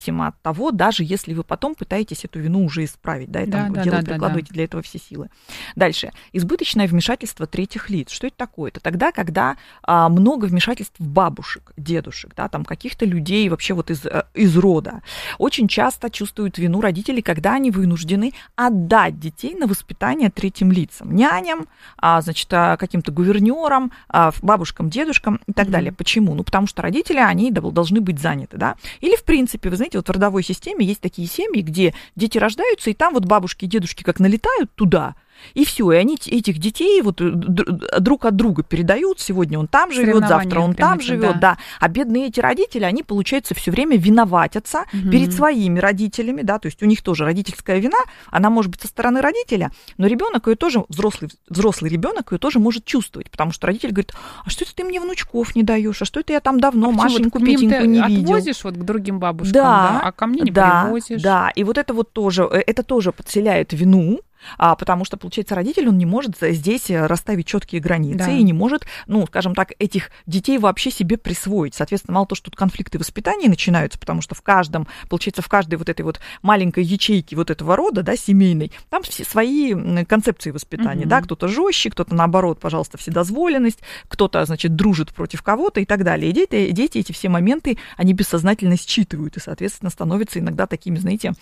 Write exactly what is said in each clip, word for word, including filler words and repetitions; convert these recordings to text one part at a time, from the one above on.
от того, даже если вы потом пытаетесь эту вину уже исправить, да, и там да, делать, да, прикладываете да. для этого все силы. Дальше. Избыточное вмешательство третьих лиц. Что это такое? Это тогда, когда а, много вмешательств бабушек, дедушек, да, там каких-то людей вообще вот из, из рода. Очень часто чувствуют вину родители, когда они вынуждены отдать детей на воспитание третьим лицам. Няням, а, значит, каким-то гувернерам, а, бабушкам, дедушкам и так mm-hmm. далее. Почему? Ну, потому что родители, они должны быть заняты, да. Или, в принципе, вы знаете, вот в родовой системе есть такие семьи, где дети рождаются, и там вот бабушки и дедушки как налетают туда, и все, и они этих детей вот друг от друга передают. Сегодня он там живет, завтра он там живет, да. да. А бедные эти родители, они, получается, все время виноватятся угу. перед своими родителями, да, то есть у них тоже родительская вина, она может быть со стороны родителя, но ребенок ее тоже, взрослый, взрослый ребенок ее тоже может чувствовать, потому что родитель говорит: а что это ты мне внучков не даешь, а что это я там давно а Машеньку, вот Петеньку не видел. Отвозишь вот к другим бабушкам, да, да, а ко мне не да, привозишь. Да, и вот это вот тоже, это тоже подселяет вину. А, потому что, получается, родитель, он не может здесь расставить четкие границы да. и не может, ну, скажем так, этих детей вообще себе присвоить. Соответственно, мало того, что тут конфликты воспитания начинаются, потому что в каждом, получается, в каждой вот этой вот маленькой ячейке вот этого рода, да, семейной, там все свои концепции воспитания, mm-hmm. да, кто-то жестче, кто-то, наоборот, пожалуйста, вседозволенность, кто-то, значит, дружит против кого-то и так далее. И дети, дети эти все моменты, они бессознательно считывают и, соответственно, становятся иногда такими, знаете,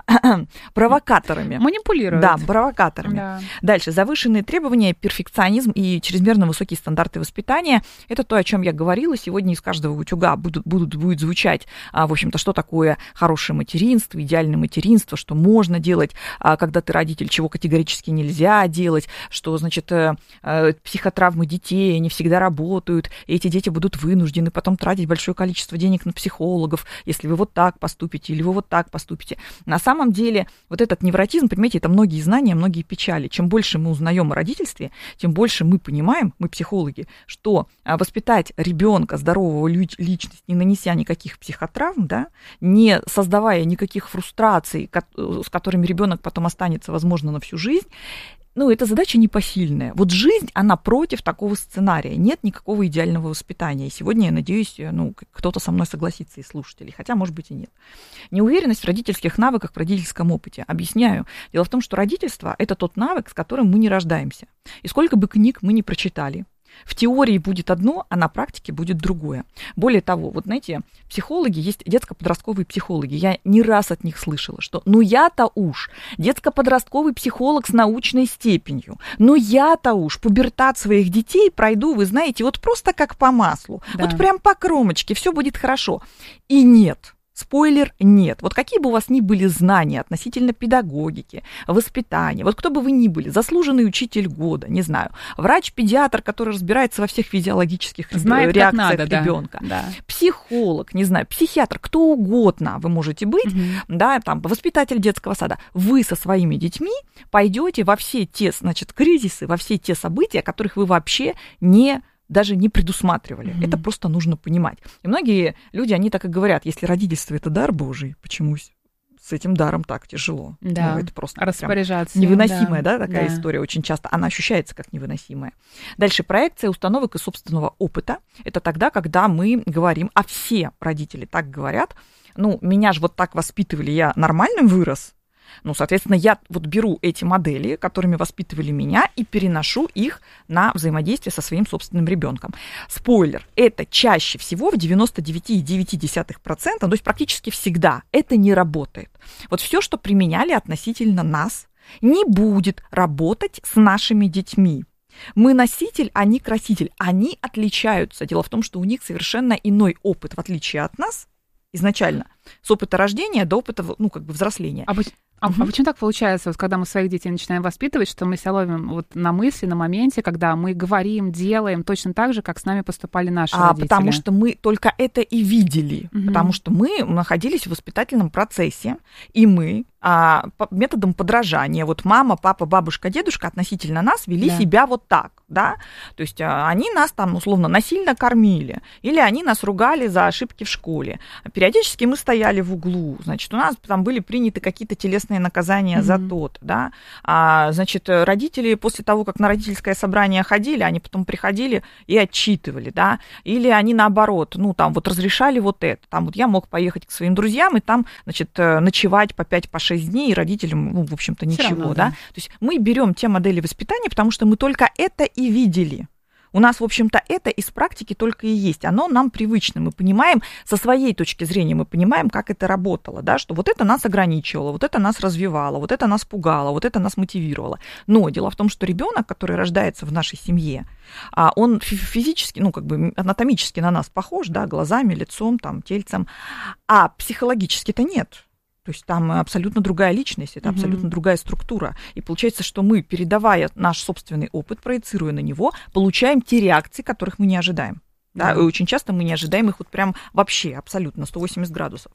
провокаторами. Манипулируют. Да, провокаторами. Да. Дальше. Завышенные требования, перфекционизм и чрезмерно высокие стандарты воспитания. Это то, о чем я говорила. Сегодня из каждого утюга будут, будут, будет звучать, в общем-то, что такое хорошее материнство, идеальное материнство, что можно делать, когда ты родитель, чего категорически нельзя делать, что, значит, психотравмы детей не всегда работают, и эти дети будут вынуждены потом тратить большое количество денег на психологов, если вы вот так поступите или вы вот так поступите. На самом деле, вот этот невротизм, понимаете, это многие знания, многие печали. Чем больше мы узнаем о родительстве, тем больше мы понимаем, мы психологи, что воспитать ребенка, здорового личности, не нанеся никаких психотравм, да, не создавая никаких фрустраций, с которыми ребенок потом останется, возможно, на всю жизнь, ну, эта задача непосильная. Вот жизнь, она против такого сценария. Нет никакого идеального воспитания. И сегодня, я надеюсь, ну, кто-то со мной согласится из слушателей, хотя, может быть, и нет. Неуверенность в родительских навыках, в родительском опыте. Объясняю. Дело в том, что родительство – это тот навык, с которым мы не рождаемся. И сколько бы книг мы ни прочитали, в теории будет одно, а на практике будет другое. Более того, вот знаете, психологи, есть детско-подростковые психологи, я не раз от них слышала, что ну я-то уж детско-подростковый психолог с научной степенью, ну я-то уж пубертат своих детей пройду, вы знаете, вот просто как по маслу, да. вот прям по кромочке, все будет хорошо. И нет. Спойлер, нет. Вот какие бы у вас ни были знания относительно педагогики, воспитания, вот кто бы вы ни были, заслуженный учитель года, не знаю, врач-педиатр, который разбирается во всех физиологических Знает, реакциях надо, ребенка, да. психолог, не знаю, психиатр, кто угодно вы можете быть, угу. да, там, воспитатель детского сада, вы со своими детьми пойдете во все те, значит, кризисы, во все те события, которых вы вообще не даже не предусматривали. Mm-hmm. Это просто нужно понимать. И многие люди, они так и говорят, если родительство – это дар Божий, почему с этим даром так тяжело? Да, ну, это просто распоряжаться. Невыносимая, да, да такая да. история очень часто. Она ощущается как невыносимая. Дальше проекция установок и собственного опыта. Это тогда, когда мы говорим, а все родители так говорят, ну, меня же вот так воспитывали, я нормальным вырос. Ну, соответственно, я вот беру эти модели, которыми воспитывали меня, и переношу их на взаимодействие со своим собственным ребенком. Спойлер, это чаще всего в девяносто девять целых девять десятых процента, то есть практически всегда это не работает. Вот все, что применяли относительно нас, не будет работать с нашими детьми. Мы носитель, они краситель. Они отличаются. Дело в том, что у них совершенно иной опыт, в отличие от нас, изначально, с опыта рождения до опыта, ну, как бы взросления. А А, угу. а почему так получается, вот, когда мы своих детей начинаем воспитывать, что мы себя ловим вот на мысли, на моменте, когда мы говорим, делаем точно так же, как с нами поступали наши а, родители? Потому что мы только это и видели. Угу. Потому что мы находились в воспитательном процессе, и мы а, по, методом подражания. Вот мама, папа, бабушка, дедушка относительно нас вели да. себя вот так, да, то есть а, они нас там условно насильно кормили, или они нас ругали за ошибки в школе. Периодически мы стояли в углу, значит, у нас там были приняты какие-то телесные наказания mm-hmm. за то-то, да, а, значит, родители после того, как на родительское собрание ходили, они потом приходили и отчитывали, да, или они наоборот, ну, там вот разрешали вот это, там вот я мог поехать к своим друзьям и там, значит, ночевать по пять, по шесть дней, и родителям, ну, в общем-то, ничего, равно, да? да, то есть мы берем те модели воспитания, потому что мы только это и видели. У нас, в общем-то, это из практики только и есть. Оно нам привычно. Мы понимаем, со своей точки зрения, мы понимаем, как это работало, да, что вот это нас ограничивало, вот это нас развивало, вот это нас пугало, вот это нас мотивировало. Но дело в том, что ребенок, который рождается в нашей семье, он физически, ну, как бы анатомически на нас похож, да, глазами, лицом, там, тельцем, а психологически-то нет. То есть там абсолютно другая личность, это mm-hmm. абсолютно другая структура. И получается, что мы, передавая наш собственный опыт, проецируя на него, получаем те реакции, которых мы не ожидаем. Да, mm-hmm. и очень часто мы не ожидаем их вот прям вообще, абсолютно, сто восемьдесят градусов.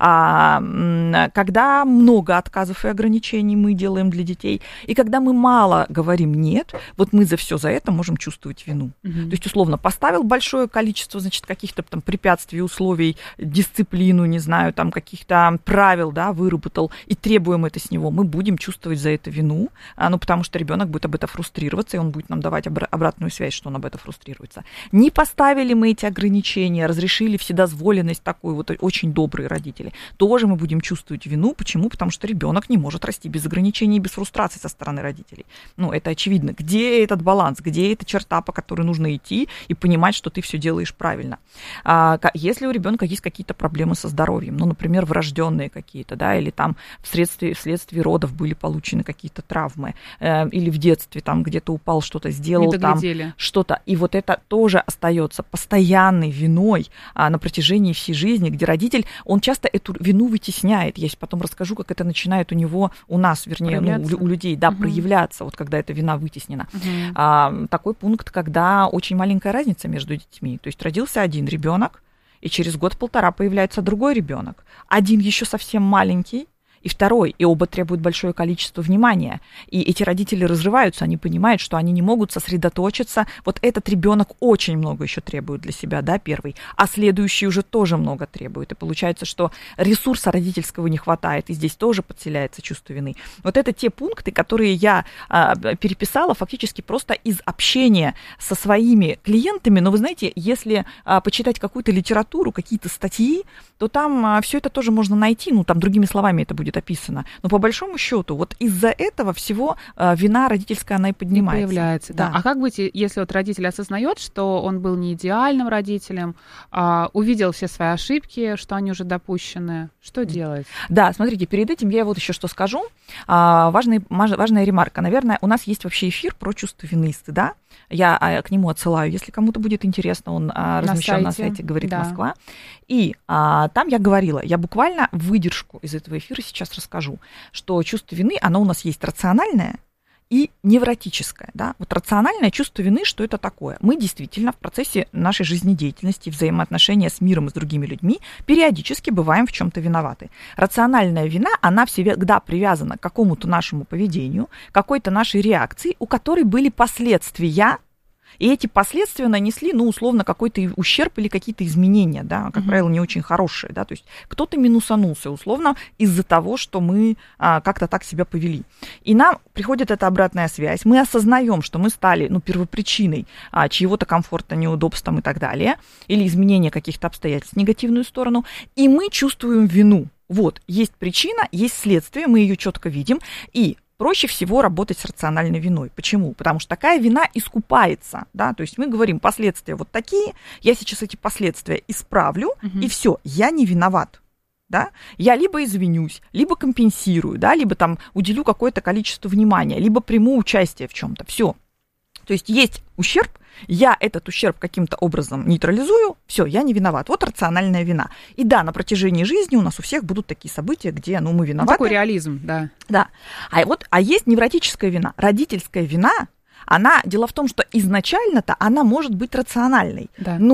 А, когда много отказов и ограничений мы делаем для детей, и когда мы мало говорим «нет», вот мы за все за это можем чувствовать вину. Mm-hmm. То есть, условно, поставил большое количество, значит, каких-то там препятствий, условий, дисциплину, не знаю, там каких-то правил, да, выработал, и требуем это с него, мы будем чувствовать за это вину, а, ну, потому что ребенок будет об этом фрустрироваться, и он будет нам давать обра- обратную связь, что он об этом фрустрируется. Не поставил ли мы эти ограничения, разрешили вседозволенность такую, вот очень добрые родители, тоже мы будем чувствовать вину. Почему? Потому что ребенок не может расти без ограничений и без фрустрации со стороны родителей. Ну, это очевидно. Где этот баланс? Где эта черта, по которой нужно идти и понимать, что ты все делаешь правильно? А, если у ребенка есть какие-то проблемы со здоровьем, ну, например, врожденные какие-то, да, или там вследствие, вследствие родов были получены какие-то травмы, э, или в детстве там где-то упал, что-то сделал, там что-то, и вот это тоже остается постоянной виной а, на протяжении всей жизни, где родитель, он часто эту вину вытесняет. Я потом расскажу, как это начинает у него, у нас, вернее, ну, у, у людей, да, угу. проявляться, вот когда эта вина вытеснена. Угу. А, такой пункт, когда очень маленькая разница между детьми. То есть родился один ребенок, и через год-полтора появляется другой ребенок. Один еще совсем маленький, и второй, и оба требуют большое количество внимания. И эти родители разрываются, они понимают, что они не могут сосредоточиться. Вот этот ребенок очень много еще требует для себя, да, первый, а следующий уже тоже много требует. И получается, что ресурса родительского не хватает, и здесь тоже подселяется чувство вины. Вот это те пункты, которые я а, переписала фактически просто из общения со своими клиентами. Но вы знаете, если а, почитать какую-то литературу, какие-то статьи, то там а, все это тоже можно найти, ну, там другими словами это будет описано. Но по большому счету, вот из-за этого всего э, вина родительская, она и поднимается. И появляется, да. да. А как быть, если вот родитель осознает, что он был не идеальным родителем, а, увидел все свои ошибки, что они уже допущены, что делать? Да, смотрите, перед этим я вот еще что скажу. А, важный, важная ремарка. Наверное, у нас есть вообще эфир про чувство вины и стыда. Я а, к нему отсылаю, если кому-то будет интересно, он а, размещен на сайте «Говорит да. Москва». И а, там я говорила, я буквально выдержку из этого эфира сейчас расскажу, что чувство вины, оно у нас есть рациональное и невротическое. Да? Вот рациональное чувство вины, что это такое? Мы действительно в процессе нашей жизнедеятельности, взаимоотношения с миром и с другими людьми периодически бываем в чем-то виноваты. Рациональная вина, она всегда привязана к какому-то нашему поведению, какой-то нашей реакции, у которой были последствия. И эти последствия нанесли, ну, условно, какой-то ущерб или какие-то изменения, да, как mm-hmm. правило, не очень хорошие, да, то есть кто-то минусанулся, условно, из-за того, что мы а, как-то так себя повели. И нам приходит эта обратная связь, мы осознаем, что мы стали, ну, первопричиной а, чьего-то комфорта, неудобством и так далее, или изменения каких-то обстоятельств в негативную сторону, и мы чувствуем вину. Вот, есть причина, есть следствие, мы ее четко видим, и проще всего работать с рациональной виной. Почему? Потому что такая вина искупается, да, то есть мы говорим, последствия вот такие, я сейчас эти последствия исправлю, угу. и все, я не виноват. Да? Я либо извинюсь, либо компенсирую, да, либо там уделю какое-то количество внимания, либо приму участие в чем-то. Все. То есть есть ущерб, я этот ущерб каким-то образом нейтрализую, все, я не виноват. Вот рациональная вина. И да, на протяжении жизни у нас у всех будут такие события, где, ну, мы виноваты. Такой реализм, да. Да. А, вот, а есть невротическая вина. Родительская вина, она, дело в том, что изначально-то она может быть рациональной, да. но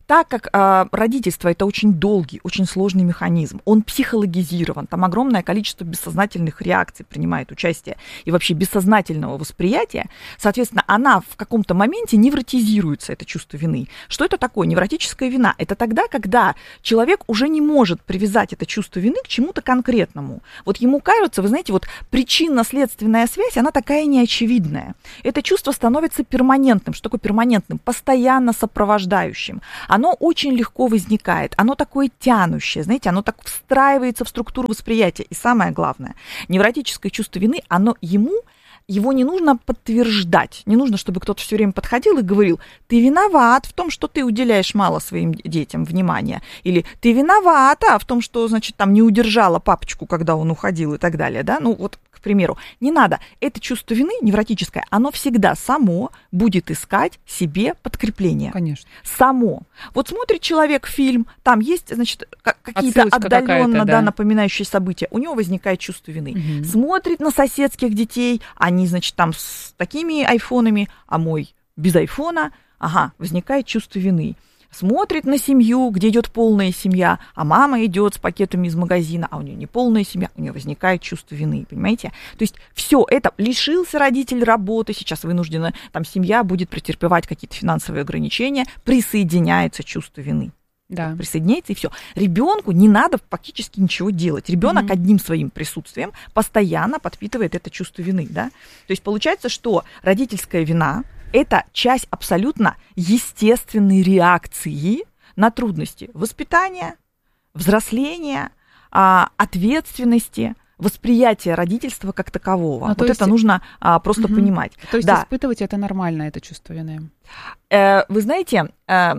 так как э, родительство – это очень долгий, очень сложный механизм, он психологизирован, там огромное количество бессознательных реакций принимает участие и вообще бессознательного восприятия, соответственно, она в каком-то моменте невротизируется, это чувство вины. Что это такое? Невротическая вина – это тогда, когда человек уже не может привязать это чувство вины к чему-то конкретному. Вот ему кажется, вы знаете, вот причинно-следственная связь, она такая неочевидная. Это чувство становится перманентным. Что такое перманентным? Постоянно сопровождающим. Оно очень легко возникает, оно такое тянущее, знаете, оно так встраивается в структуру восприятия. И самое главное, невротическое чувство вины, оно ему, его не нужно подтверждать, не нужно, чтобы кто-то все время подходил и говорил: ты виноват в том, что ты уделяешь мало своим детям внимания, или ты виновата в том, что, значит, там не удержала папочку, когда он уходил и так далее, да, ну вот, к примеру, не надо. Это чувство вины невротическое, оно всегда само будет искать себе подкрепление. Конечно. Само. Вот смотрит человек фильм, там есть, значит, какие-то отдаленно, да, напоминающие события, у него возникает чувство вины. Угу. Смотрит на соседских детей, они, значит, там с такими айфонами, а мой без айфона, ага, возникает чувство вины. Смотрит на семью, где идет полная семья, а мама идет с пакетами из магазина, а у нее не полная семья, у нее возникает чувство вины, понимаете? То есть все это, лишился родитель работы, сейчас вынуждена, там семья будет претерпевать какие-то финансовые ограничения, присоединяется чувство вины. Да. Присоединяется и все. Ребенку не надо фактически ничего делать. Ребенок mm-hmm. одним своим присутствием постоянно подпитывает это чувство вины, да? То есть получается, что родительская вина – это часть абсолютно естественной реакции на трудности воспитания, взросления, ответственности, восприятия родительства как такового. Ну, вот это есть... нужно а, просто угу. понимать. То есть да. испытывать это нормально, это чувство вины? Э, вы знаете, э,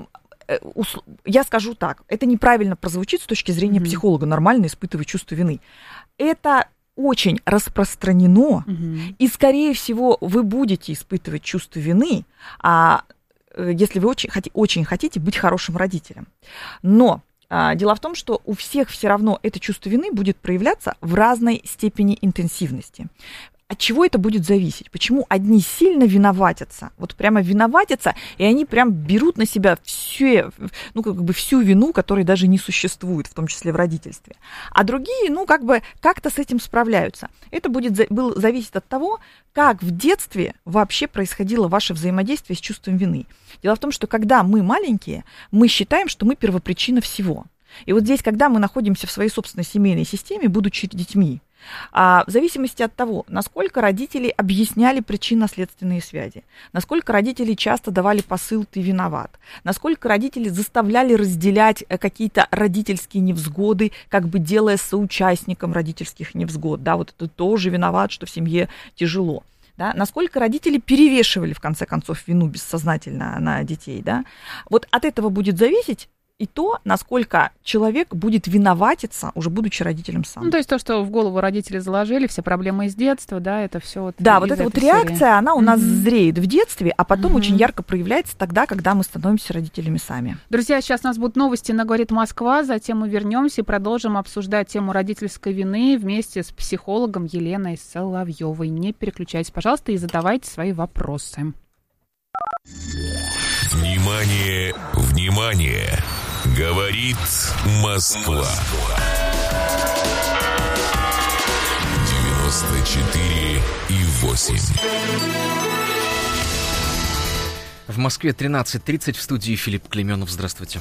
я скажу так, это неправильно прозвучит с точки зрения угу. психолога, нормально испытывать чувство вины. Это очень распространено, угу. и, скорее всего, вы будете испытывать чувство вины, а, если вы очень, очень хотите быть хорошим родителем. Но а, дело в том, что у всех все равно это чувство вины будет проявляться в разной степени интенсивности. От чего это будет зависеть? Почему одни сильно виноватятся, вот прямо виноватятся, и они прям берут на себя все, ну, как бы всю вину, которой даже не существует, в том числе в родительстве. А другие, ну, как бы как-то с этим справляются. Это будет зависеть от того, как в детстве вообще происходило ваше взаимодействие с чувством вины. Дело в том, что когда мы маленькие, мы считаем, что мы первопричина всего. И вот здесь, когда мы находимся в своей собственной семейной системе, будучи детьми, а в зависимости от того, насколько родители объясняли причинно-следственные связи, насколько родители часто давали посыл «ты виноват», насколько родители заставляли разделять какие-то родительские невзгоды, как бы делая соучастником родительских невзгод, да, вот ты тоже виноват, что в семье тяжело. Да, насколько родители перевешивали, в конце концов, вину бессознательно на детей, да, вот от этого будет зависеть и то, насколько человек будет виноватиться, уже будучи родителем сам. Ну, то есть то, что в голову родители заложили, все проблемы из детства, да, это все вот. Да, вот эта вот реакция, серии. Она у нас mm-hmm. зреет в детстве, а потом mm-hmm. очень ярко проявляется тогда, когда мы становимся родителями сами. Друзья, сейчас у нас будут новости на «Говорит Москва», затем мы вернемся и продолжим обсуждать тему родительской вины вместе с психологом Еленой Соловьевой. Не переключайтесь, пожалуйста, и задавайте свои вопросы. Внимание, внимание! Говорит Москва. девяносто четыре и восемь. В Москве тринадцать тридцать, в студии Филипп Клеменов. Здравствуйте.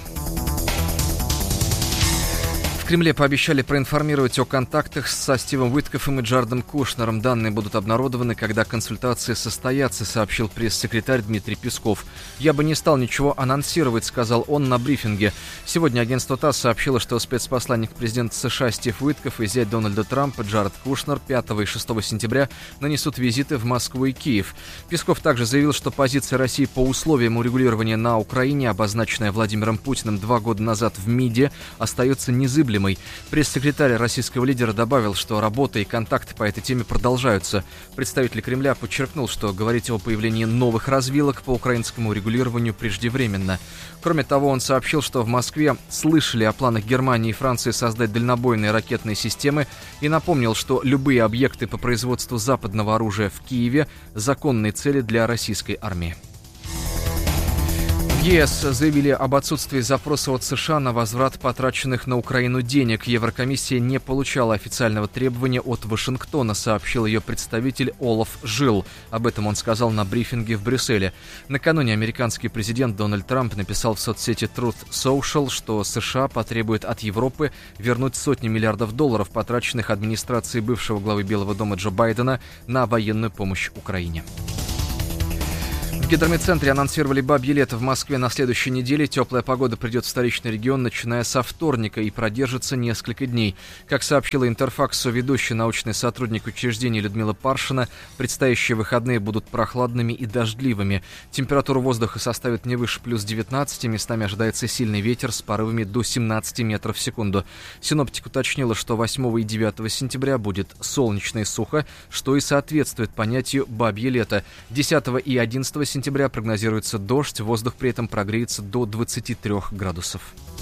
В Кремле пообещали проинформировать о контактах со Стивом Уиткоффом и Джаредом Кушнером. Данные будут обнародованы, когда консультации состоятся, сообщил пресс-секретарь Дмитрий Песков. «Я бы не стал ничего анонсировать», — сказал он на брифинге. Сегодня агентство ТАСС сообщило, что спецпосланник президента США Стив Уиткофф и зять Дональда Трампа Джаред Кушнер пятого и шестого сентября нанесут визиты в Москву и Киев. Песков также заявил, что позиция России по условиям урегулирования на Украине, обозначенная Владимиром Путиным два года назад в МИДе, остается незыблемой. Пресс-секретарь российского лидера добавил, что работа и контакты по этой теме продолжаются. Представитель Кремля подчеркнул, что говорить о появлении новых развилок по украинскому регулированию преждевременно. Кроме того, он сообщил, что в Москве слышали о планах Германии и Франции создать дальнобойные ракетные системы и напомнил, что любые объекты по производству западного оружия в Киеве – законные цели для российской армии. ЕС заявили об отсутствии запроса от США на возврат потраченных на Украину денег. Еврокомиссия не получала официального требования от Вашингтона, сообщил ее представитель Олаф Жилл. Об этом он сказал на брифинге в Брюсселе. Накануне американский президент Дональд Трамп написал в соцсети Truth Social, что США потребует от Европы вернуть сотни миллиардов долларов, потраченных администрацией бывшего главы Белого дома Джо Байдена на военную помощь Украине. В гидромедцентре анонсировали бабье лето в Москве на следующей неделе. Теплая погода придет в столичный регион, начиная со вторника, и продержится несколько дней. Как сообщила Интерфаксу ведущий научный сотрудник учреждения Людмила Паршина, предстоящие выходные будут прохладными и дождливыми. Температура воздуха составит не выше плюс девятнадцати, местами ожидается сильный ветер с порывами до семнадцати метров в секунду. Синоптик уточнила, что восьмого и девятого сентября будет солнечно и сухо, что и соответствует понятию бабье лето. десятого и одиннадцатого сентября прогнозируется дождь, воздух при этом прогреется до двадцати трёх градусов.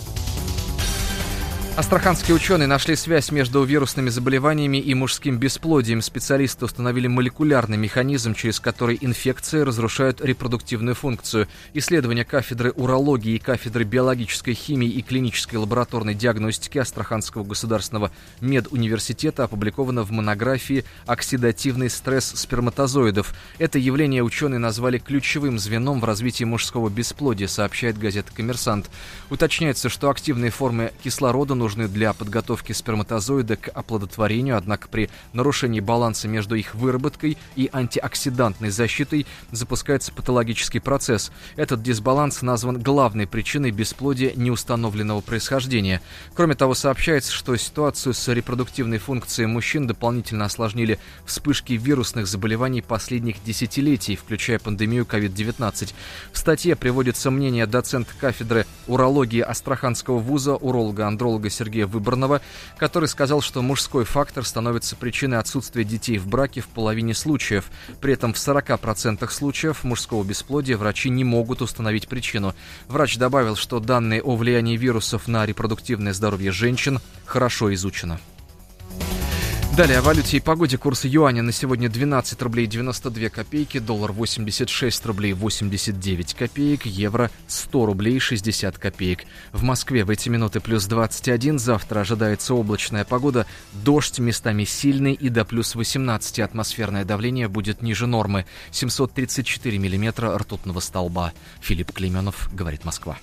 Астраханские ученые нашли связь между вирусными заболеваниями и мужским бесплодием. Специалисты установили молекулярный механизм, через который инфекции разрушают репродуктивную функцию. Исследования кафедры урологии и кафедры биологической химии и клинической лабораторной диагностики Астраханского государственного медуниверситета опубликовано в монографии «Оксидативный стресс сперматозоидов». Это явление ученые назвали ключевым звеном в развитии мужского бесплодия, сообщает газета «Коммерсант». Уточняется, что активные формы кислорода нужны для подготовки сперматозоида к оплодотворению, однако при нарушении баланса между их выработкой и антиоксидантной защитой запускается патологический процесс. Этот дисбаланс назван главной причиной бесплодия неустановленного происхождения. Кроме того, сообщается, что ситуацию с репродуктивной функцией мужчин дополнительно осложнили вспышки вирусных заболеваний последних десятилетий, включая пандемию ковид девятнадцать. В статье приводится мнение доцента кафедры урологии Астраханского вуза, уролога-андролога Сергея Выборного, который сказал, что мужской фактор становится причиной отсутствия детей в браке в половине случаев. При этом в сорока процентах случаев мужского бесплодия врачи не могут установить причину. Врач добавил, что данные о влиянии вирусов на репродуктивное здоровье женщин хорошо изучены. Далее о валюте и погоде. Курс юаня на сегодня двенадцать рублей девяносто две копейки, доллар восемьдесят шесть рублей восемьдесят девять копеек, евро сто рублей шестьдесят копеек. В Москве в эти минуты плюс двадцать один, завтра ожидается облачная погода, дождь местами сильный и до плюс восемнадцати. Атмосферное давление будет ниже нормы, семьсот тридцать четыре миллиметра ртутного столба. Филипп Клейменов, говорит Москва.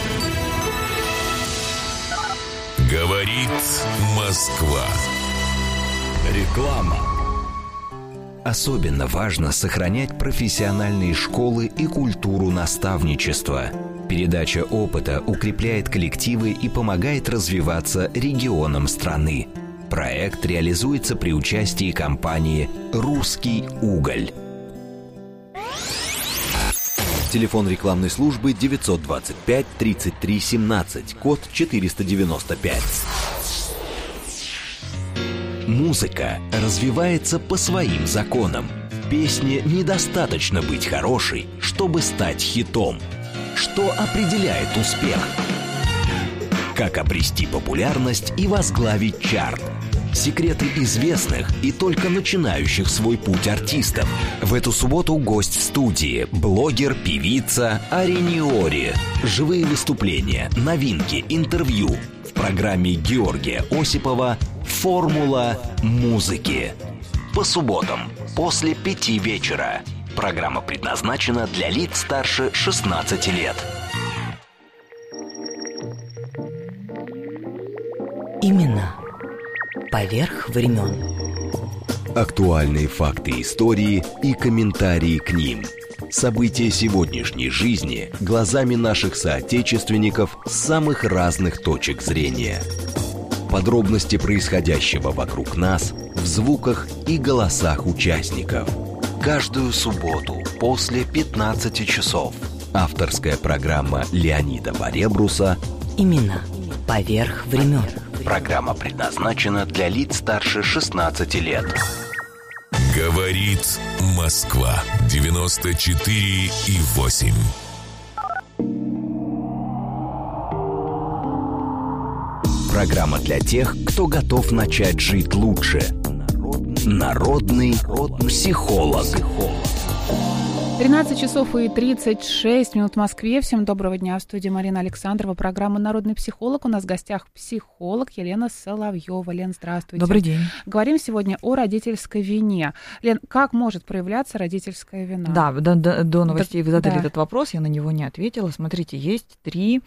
Говорит Москва. Реклама. Особенно важно сохранять профессиональные школы и культуру наставничества. Передача опыта укрепляет коллективы и помогает развиваться регионам страны. Проект реализуется при участии компании «Русский уголь». Телефон рекламной службы девятьсот двадцать пять тридцать три семнадцать, код четыреста девяносто пять. Музыка развивается по своим законам. Песне недостаточно быть хорошей, чтобы стать хитом. Что определяет успех? Как обрести популярность и возглавить чарт? Секреты известных и только начинающих свой путь артистов. В эту субботу гость в студии – блогер, певица Ариниори. Живые выступления, новинки, интервью. В программе Георгия Осипова «Формула музыки». По субботам после пяти вечера. Программа предназначена для лиц старше шестнадцати лет. Имена поверх времен. Актуальные факты истории и комментарии к ним. События сегодняшней жизни глазами наших соотечественников с самых разных точек зрения. Подробности происходящего вокруг нас в звуках и голосах участников. Каждую субботу после пятнадцати часов. Авторская программа Леонида Баребруса Имена поверх времен. Программа предназначена для лиц старше шестнадцати лет. Говорит Москва. девяносто четыре и восемь. Программа для тех, кто готов начать жить лучше. Народный психолог. тринадцать часов и тридцать шесть минут в Москве. Всем доброго дня. В студии Марина Александрова. Программа «Народный психолог». У нас в гостях психолог Елена Соловьева. Лен, здравствуйте. Добрый день. Говорим сегодня о родительской вине. Лен, как может проявляться родительская вина? Да, до, до, до новостей да, вы задали да. этот вопрос, я на него не ответила. Смотрите, есть три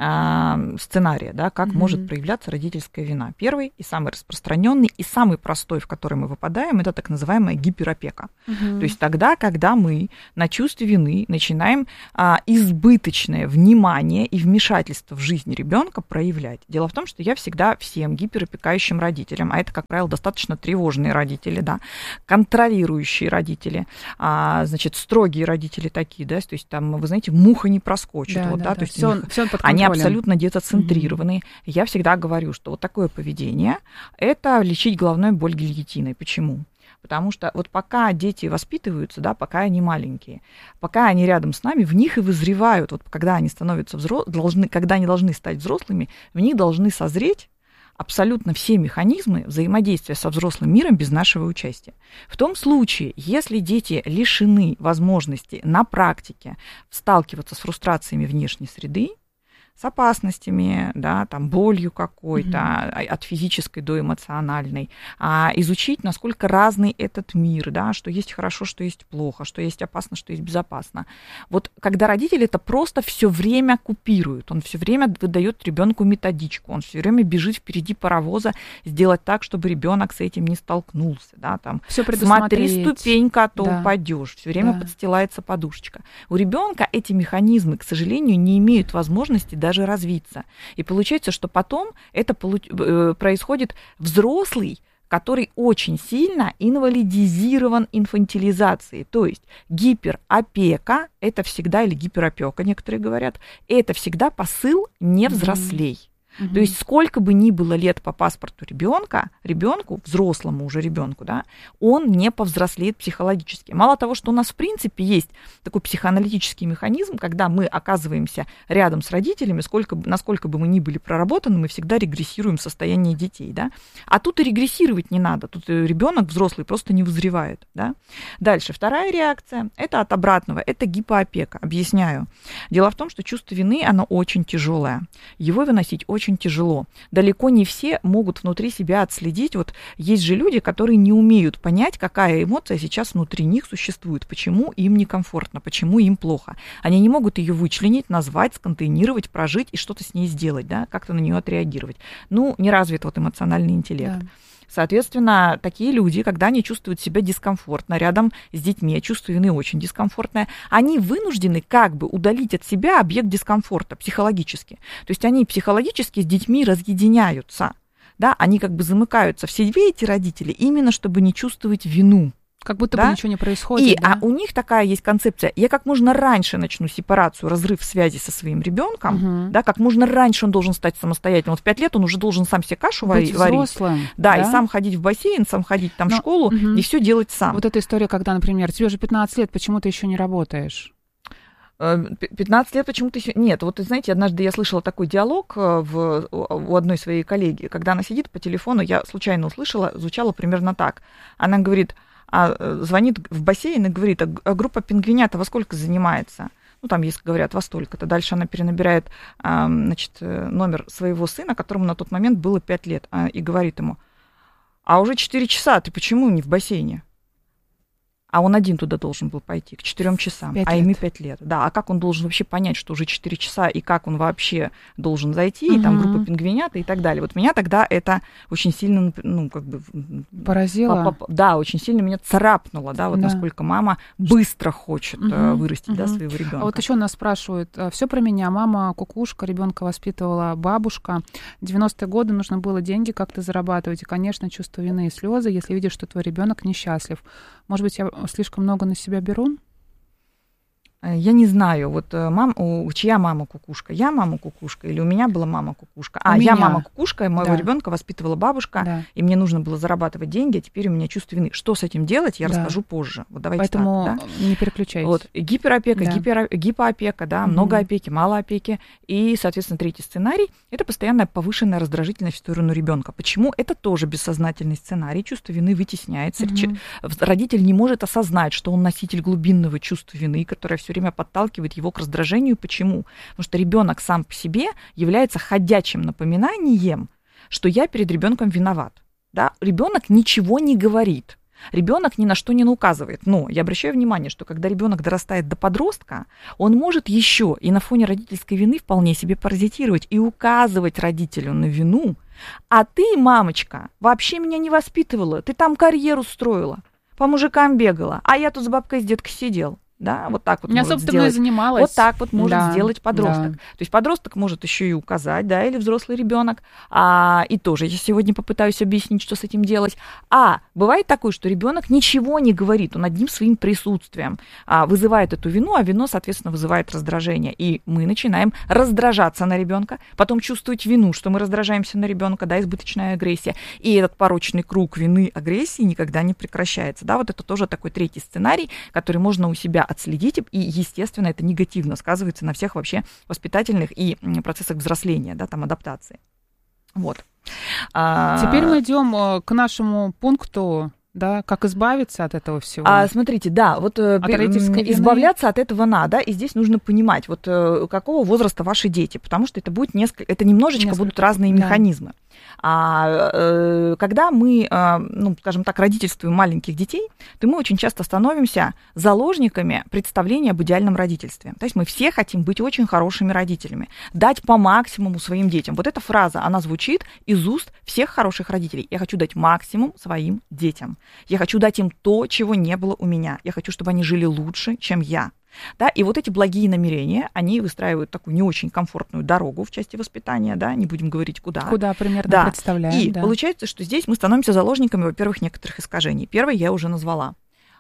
а, сценария, да, как mm-hmm. может проявляться родительская вина. Первый и самый распространенный, и самый простой, в который мы выпадаем, это так называемая гиперопека. Mm-hmm. То есть тогда, когда мы на чувстве вины начинаем а, избыточное внимание и вмешательство в жизнь ребенка проявлять. Дело в том, что я всегда всем гиперопекающим родителям, а это, как правило, достаточно тревожные родители, да, контролирующие родители, а, значит, строгие родители такие, да, то есть там, вы знаете, муха не проскочит. Да, вот, да, да, да. То есть Всё, них, всё под они контролем. абсолютно детоцентрированные. Mm-hmm. Я всегда говорю, что вот такое поведение – это лечить головную боль гильотиной. Почему? Потому что вот пока дети воспитываются, да, пока они маленькие, пока они рядом с нами, в них и вызревают, вот когда они становятся взрослыми, должны, когда они должны стать взрослыми, в них должны созреть абсолютно все механизмы взаимодействия со взрослым миром без нашего участия. В том случае, если дети лишены возможности на практике сталкиваться с фрустрациями внешней среды, с опасностями, да, там, болью какой-то, mm-hmm. от физической до эмоциональной, а, изучить, насколько разный этот мир, да, что есть хорошо, что есть плохо, что есть опасно, что есть безопасно. Вот когда родитель это просто все время купирует, он все время выдает ребенку методичку, он все время бежит впереди паровоза сделать так, чтобы ребенок с этим не столкнулся, да, там, смотри, ступенька, а то да. упадешь, все время да. подстилается подушечка. У ребенка эти механизмы, к сожалению, не имеют возможности даже развиться. И получается, что потом это происходит взрослый, который очень сильно инвалидизирован инфантилизацией. То есть гиперопека, это всегда, или гиперопека, некоторые говорят, это всегда посыл «не взрослей». Mm-hmm. То есть сколько бы ни было лет по паспорту ребенка, ребенку, взрослому уже ребенку, да, он не повзрослеет психологически. Мало того, что у нас в принципе есть такой психоаналитический механизм, когда мы оказываемся рядом с родителями, сколько, насколько бы мы ни были проработаны, мы всегда регрессируем в состоянии детей, да. А тут и регрессировать не надо, тут ребенок взрослый просто не вызревает, да. Дальше вторая реакция, это от обратного, это гипоопека. Объясняю. Дело в том, что чувство вины, оно очень тяжелое. Его выносить очень очень тяжело. Далеко не все могут внутри себя отследить. Вот есть же люди, которые не умеют понять, какая эмоция сейчас внутри них существует, почему им некомфортно, почему им плохо. Они не могут ее вычленить, назвать, сконтейнировать, прожить и что-то с ней сделать, да, как-то на нее отреагировать. Ну, не развит вот эмоциональный интеллект. Да. Соответственно, такие люди, когда они чувствуют себя дискомфортно рядом с детьми, чувство вины очень дискомфортное, они вынуждены как бы удалить от себя объект дискомфорта психологически. То есть они психологически с детьми разъединяются, да, они как бы замыкаются в себе, эти родители, именно чтобы не чувствовать вину. Как будто да? бы ничего не происходит. И, да? А у них такая есть концепция: я как можно раньше начну сепарацию, разрыв связи со своим ребенком, угу. да, как можно раньше он должен стать самостоятельным. Вот в пять лет он уже должен сам себе кашу Быть варить. Взрослым, да, да, и сам ходить в бассейн, сам ходить там Но, в школу, угу. и все делать сам. Вот эта история, когда, например, тебе уже пятнадцать лет, почему ты еще не работаешь? пятнадцать лет почему-то еще... Нет, вот, знаете, однажды я слышала такой диалог в, у одной своей коллеги, когда она сидит по телефону, я случайно услышала, звучало примерно так. Она говорит... А звонит в бассейн и говорит, а группа пингвинят во сколько занимается? Ну, там, если говорят, во столько-то. Дальше она перенабирает, значит, номер своего сына, которому на тот момент было пять лет, и говорит ему, а уже четыре часа, ты почему не в бассейне? А он один туда должен был пойти, к четырем часам, а ему пять лет. Да, а как он должен вообще понять, что уже четыре часа, и как он вообще должен зайти, угу. и там группа пингвинята и так далее. Вот меня тогда это очень сильно, ну, как бы... Поразило? Да, очень сильно меня царапнуло, да, вот да. насколько мама быстро хочет угу. вырастить, угу. да, своего ребенка. А вот еще нас спрашивают, все про меня, мама кукушка, ребенка воспитывала бабушка, в девяностые годы нужно было деньги как-то зарабатывать, и, конечно, чувство вины и слезы, если видишь, что твой ребенок несчастлив. Может быть, я слишком много на себя беру? Я не знаю, вот мам, у, чья мама кукушка? Я мама кукушка или у меня была мама кукушка? А, у я меня. мама кукушка, и моего Да. ребенка воспитывала бабушка, Да. и мне нужно было зарабатывать деньги, а теперь у меня чувство вины. Что с этим делать, я Да. расскажу позже. Вот давайте Поэтому так, да? не переключайтесь. Вот, гиперопека, Да. гипер, гипоопека, да, Мгм. много опеки, мало опеки. И, соответственно, третий сценарий – это постоянная повышенная раздражительность в сторону ребенка. Почему? Это тоже бессознательный сценарий, чувство вины вытесняется. Мгм. Ч- Родитель не может осознать, что он носитель глубинного чувства вины, которое все время подталкивает его к раздражению. Почему? Потому что ребенок сам по себе является ходячим напоминанием, что я перед ребенком виноват. Да? Ребенок ничего не говорит. Ребенок ни на что не указывает. Но я обращаю внимание, что когда ребенок дорастает до подростка, он может еще и на фоне родительской вины вполне себе паразитировать и указывать родителю на вину. А ты, мамочка, вообще меня не воспитывала, ты там карьеру строила, по мужикам бегала, а я тут с бабкой с деткой сидел. Да, вот так вот Не может особо-то мной сделать. занималась. Вот так вот может Да, сделать подросток. да. То есть подросток может еще и указать, да, или взрослый ребенок, а, и тоже я сегодня попытаюсь объяснить, что с этим делать. А бывает такое, что ребенок ничего не говорит, он одним своим присутствием а, вызывает эту вину, а вино, соответственно, вызывает раздражение. И мы начинаем раздражаться на ребенка, потом чувствовать вину, что мы раздражаемся на ребенка, да, избыточная агрессия. И этот порочный круг вины, агрессии никогда не прекращается. Да, вот это тоже такой третий сценарий, который можно у себя отследить, и, естественно, это негативно сказывается на всех вообще воспитательных и процессах взросления, да, там, адаптации. Вот. Теперь мы идем к нашему пункту, да, как избавиться от этого всего. А, смотрите, да, вот От родительской вины. избавляться от этого надо, и здесь нужно понимать, вот какого возраста ваши дети, потому что это будет несколько, это немножечко Несколько, будут разные да. механизмы. А, э, когда мы, э, ну, скажем так, родительствуем маленьких детей, то мы очень часто становимся заложниками представления об идеальном родительстве. То есть мы все хотим быть очень хорошими родителями, дать по максимуму своим детям. Вот эта фраза, она звучит из уст всех хороших родителей. Я хочу дать максимум своим детям. Я хочу дать им то, чего не было у меня. Я хочу, чтобы они жили лучше, чем я. Да, и вот эти благие намерения, они выстраивают такую не очень комфортную дорогу в части воспитания, да, не будем говорить куда. Куда примерно да. представляем. И да. получается, что здесь мы становимся заложниками, во-первых, некоторых искажений. Первое я уже назвала.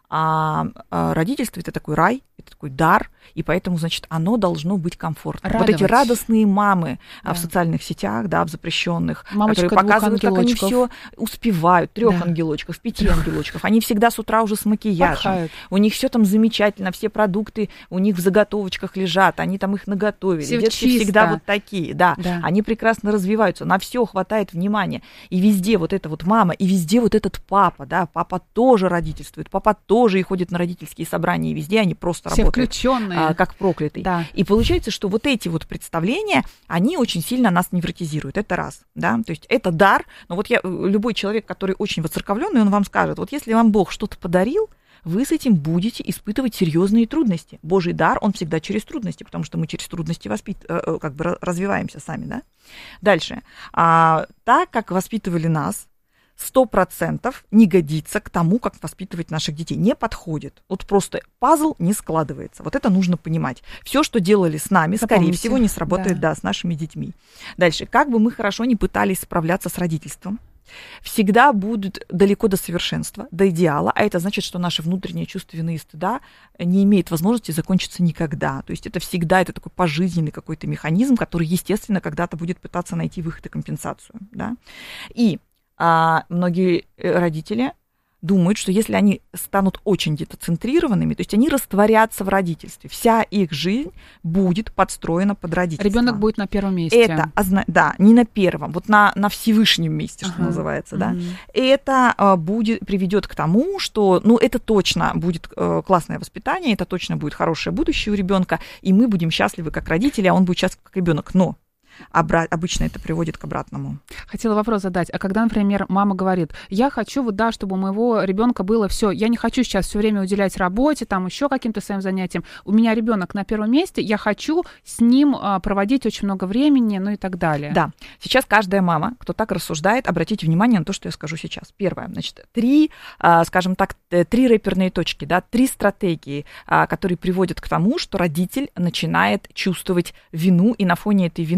А, а родительство – это такой рай, это такой дар, и поэтому, значит, оно должно быть комфортным. Радовать. Вот эти радостные мамы Да. в социальных сетях, да, в запрещенных, Мамочка которые показывают, двух как они ангелочков. все успевают, трех Да. ангелочков, пяти ангелочков. Они всегда с утра уже с макияжем. Порхают. У них все там замечательно, все продукты у них в заготовочках лежат, они там их наготовили. Всё Детки чисто. всегда вот такие, да. Да. Они прекрасно развиваются, на все хватает внимания. И везде вот эта вот мама, и везде вот этот папа, да, папа тоже родительствует, папа тоже и ходит на родительские собрания, и везде они просто Все работают включенные. а, как проклятый. Да. И получается, что вот эти вот представления, они очень сильно нас невротизируют. Это раз, да, то есть это дар. Но вот я, любой человек, который очень воцерковленный, он вам скажет, вот если вам Бог что-то подарил, вы с этим будете испытывать серьезные трудности. Божий дар, он всегда через трудности, потому что мы через трудности воспит... как бы развиваемся сами, да. Дальше. А, так, как воспитывали нас, сто процентов не годится к тому, как воспитывать наших детей. Не подходит. Вот просто пазл не складывается. Вот это нужно понимать. Все, что делали с нами, скорее Запомните. всего, не сработает, да. Да, с нашими детьми. Дальше. Как бы мы хорошо не пытались справляться с родительством, всегда будут далеко до совершенства, до идеала, а это значит, что наше внутреннее чувство вины и стыда не имеет возможности закончиться никогда. То есть это всегда это такой пожизненный какой-то механизм, который, естественно, когда-то будет пытаться найти выход и компенсацию. Да? И а, многие родители думают, что если они станут очень детоцентрированными, то есть они растворятся в родительстве, вся их жизнь будет подстроена под родительство. Ребенок будет на первом месте. Это, да, не на первом, вот на, на Всевышнем месте, что Ага. называется, да. Мгм. И это а, будет, приведет к тому, что, ну, это точно будет а, классное воспитание, это точно будет хорошее будущее у ребенка, и мы будем счастливы как родители, а он будет счастлив как ребенок. Но обра- обычно это приводит к обратному. Хотела вопрос задать. А когда, например, мама говорит, я хочу, вот да, чтобы у моего ребенка было все, я не хочу сейчас все время уделять работе, там еще каким-то своим занятиям. У меня ребенок на первом месте, я хочу с ним а, проводить очень много времени, ну и так далее. Да, сейчас каждая мама, кто так рассуждает, обратите внимание на то, что я скажу сейчас. Первое, значит, три, а, скажем так, три рэперные точки, да, три стратегии, а, которые приводят к тому, что родитель начинает чувствовать вину, и на фоне этой вины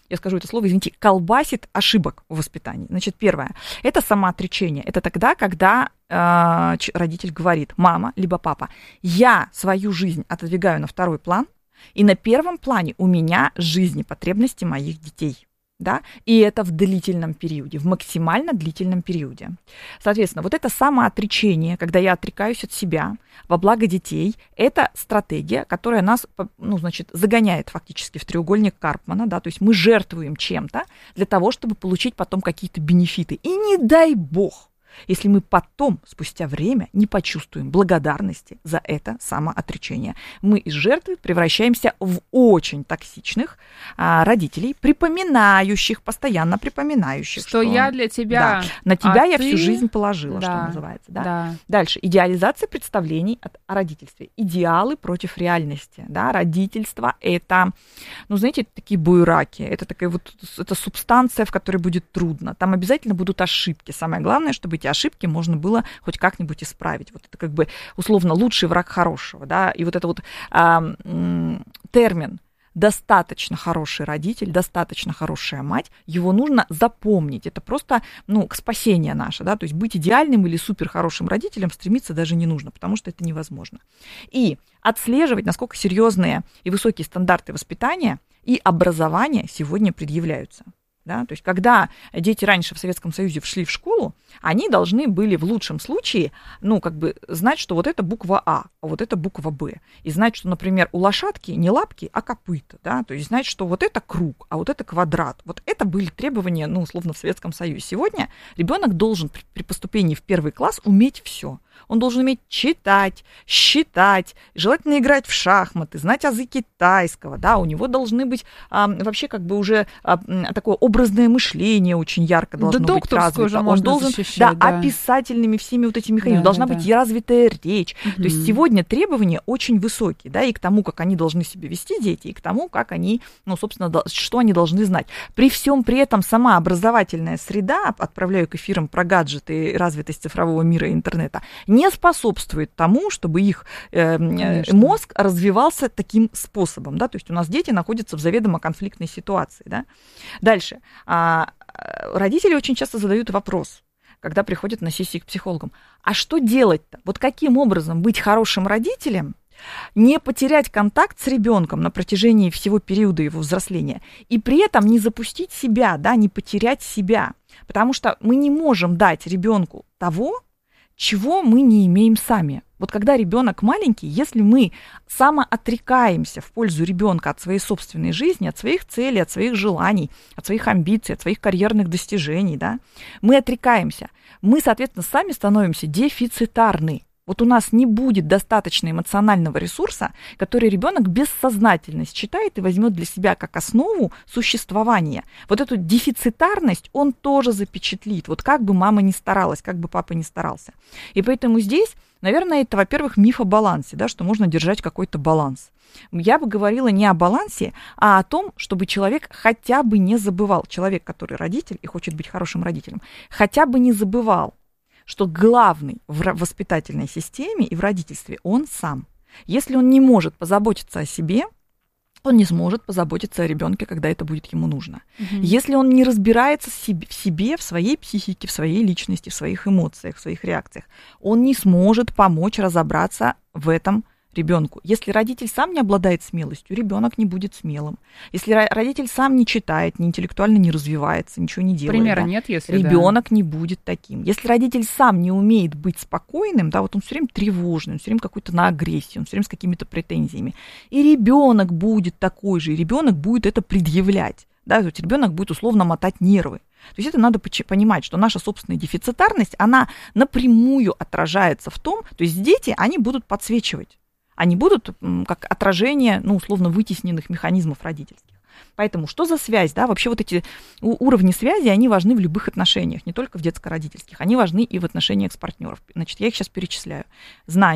я скажу это слово, извините, колбасит ошибок в воспитании. Значит, первое, это самоотречение. Это тогда, когда э, родитель говорит, мама, либо папа, я свою жизнь отодвигаю на второй план, и на первом плане у меня жизнь и потребности моих детей. Да? И это в длительном периоде, в максимально длительном периоде. Соответственно, вот это самоотречение, когда я отрекаюсь от себя во благо детей, это стратегия, которая нас, ну, значит, загоняет фактически в треугольник Карпмана, да? То есть мы жертвуем чем-то для того, чтобы получить потом какие-то бенефиты. И не дай бог, если мы потом, спустя время, не почувствуем благодарности за это самоотречение. Мы из жертвы превращаемся в очень токсичных а, родителей, припоминающих, постоянно припоминающих. Что, что я для тебя, да, на тебя а я ты... всю жизнь положила, да, что называется. Да? Да. Дальше. Идеализация представлений о родительстве. Идеалы против реальности. Да? Родительство – это, ну, знаете, такие буераки. Это такая вот это субстанция, в которой будет трудно. Там обязательно будут ошибки. Самое главное, чтобы эти ошибки можно было хоть как-нибудь исправить. Вот это как бы условно лучший враг хорошего, да, и вот это вот а, м, термин «достаточно хороший родитель», «достаточно хорошая мать», его нужно запомнить. Это просто, ну, спасение наше, да, то есть быть идеальным или суперхорошим родителем стремиться даже не нужно, потому что это невозможно. И отслеживать, насколько серьезные и высокие стандарты воспитания и образования сегодня предъявляются. Да? То есть, когда дети раньше в Советском Союзе шли в школу, они должны были в лучшем случае, ну, как бы знать, что вот это буква А, а вот это буква Б. И знать, что, например, у лошадки не лапки, а копыта. Да? То есть, знать, что вот это круг, а вот это квадрат. Вот это были требования, ну, условно, в Советском Союзе. Сегодня ребенок должен при, при поступлении в первый класс уметь все. Он должен уметь читать, считать, желательно играть в шахматы, знать азы китайского, да, у него должны быть а, вообще как бы уже а, такое образное мышление очень ярко должно да быть развито. Уже он должен, да, да, описательными всеми вот этими механизмами, да, должна да, быть да. развитая речь. Угу. То есть сегодня требования очень высокие, да, и к тому, как они должны себя вести, дети, и к тому, как они, ну, собственно, что они должны знать. При всем при этом сама образовательная среда, отправляю к эфирам про гаджеты и развитость цифрового мира и интернета, не способствует тому, чтобы их э, мозг развивался таким способом. Да? То есть у нас дети находятся в заведомо конфликтной ситуации. Да? Дальше. А, родители очень часто задают вопрос, когда приходят на сессии к психологам. А что делать-то? Вот каким образом быть хорошим родителем, не потерять контакт с ребенком на протяжении всего периода его взросления, и при этом не запустить себя, да, не потерять себя. Потому что мы не можем дать ребенку того, чего мы не имеем сами. Вот когда ребенок маленький, если мы самоотрекаемся в пользу ребенка от своей собственной жизни, от своих целей, от своих желаний, от своих амбиций, от своих карьерных достижений, да, мы отрекаемся, мы, соответственно, сами становимся дефицитарны. Вот у нас не будет достаточно эмоционального ресурса, который ребенок бессознательно считает и возьмет для себя как основу существования. Вот эту дефицитарность он тоже запечатлит. Вот как бы мама ни старалась, как бы папа ни старался. И поэтому здесь, наверное, это, во-первых, миф о балансе, да, что можно держать какой-то баланс. Я бы говорила не о балансе, а о том, чтобы человек хотя бы не забывал, человек, который родитель и хочет быть хорошим родителем, хотя бы не забывал, что главный в воспитательной системе и в родительстве он сам. Если он не может позаботиться о себе, он не сможет позаботиться о ребенке, когда это будет ему нужно. Угу. Если он не разбирается в себе, в своей психике, в своей личности, в своих эмоциях, в своих реакциях, он не сможет помочь разобраться в этом ребенку. Если родитель сам не обладает смелостью, ребенок не будет смелым. Если родитель сам не читает, не интеллектуально не развивается, ничего не делает, примера да, нет, если ребенок да. не будет таким. Если родитель сам не умеет быть спокойным, да, вот он все время тревожный, он все время какой-то на агрессии, он все время с какими-то претензиями, и ребенок будет такой же, и ребенок будет это предъявлять, да, то есть ребенок будет условно мотать нервы. То есть это надо понимать, что наша собственная дефицитарность, она напрямую отражается в том, то есть дети, они будут подсвечивать. Они будут как отражение, ну, условно, вытесненных механизмов родительских. Поэтому что за связь, да, вообще вот эти уровни связи, они важны в любых отношениях, не только в детско-родительских, они важны и в отношениях с партнером. Значит, я их сейчас перечисляю. Знание,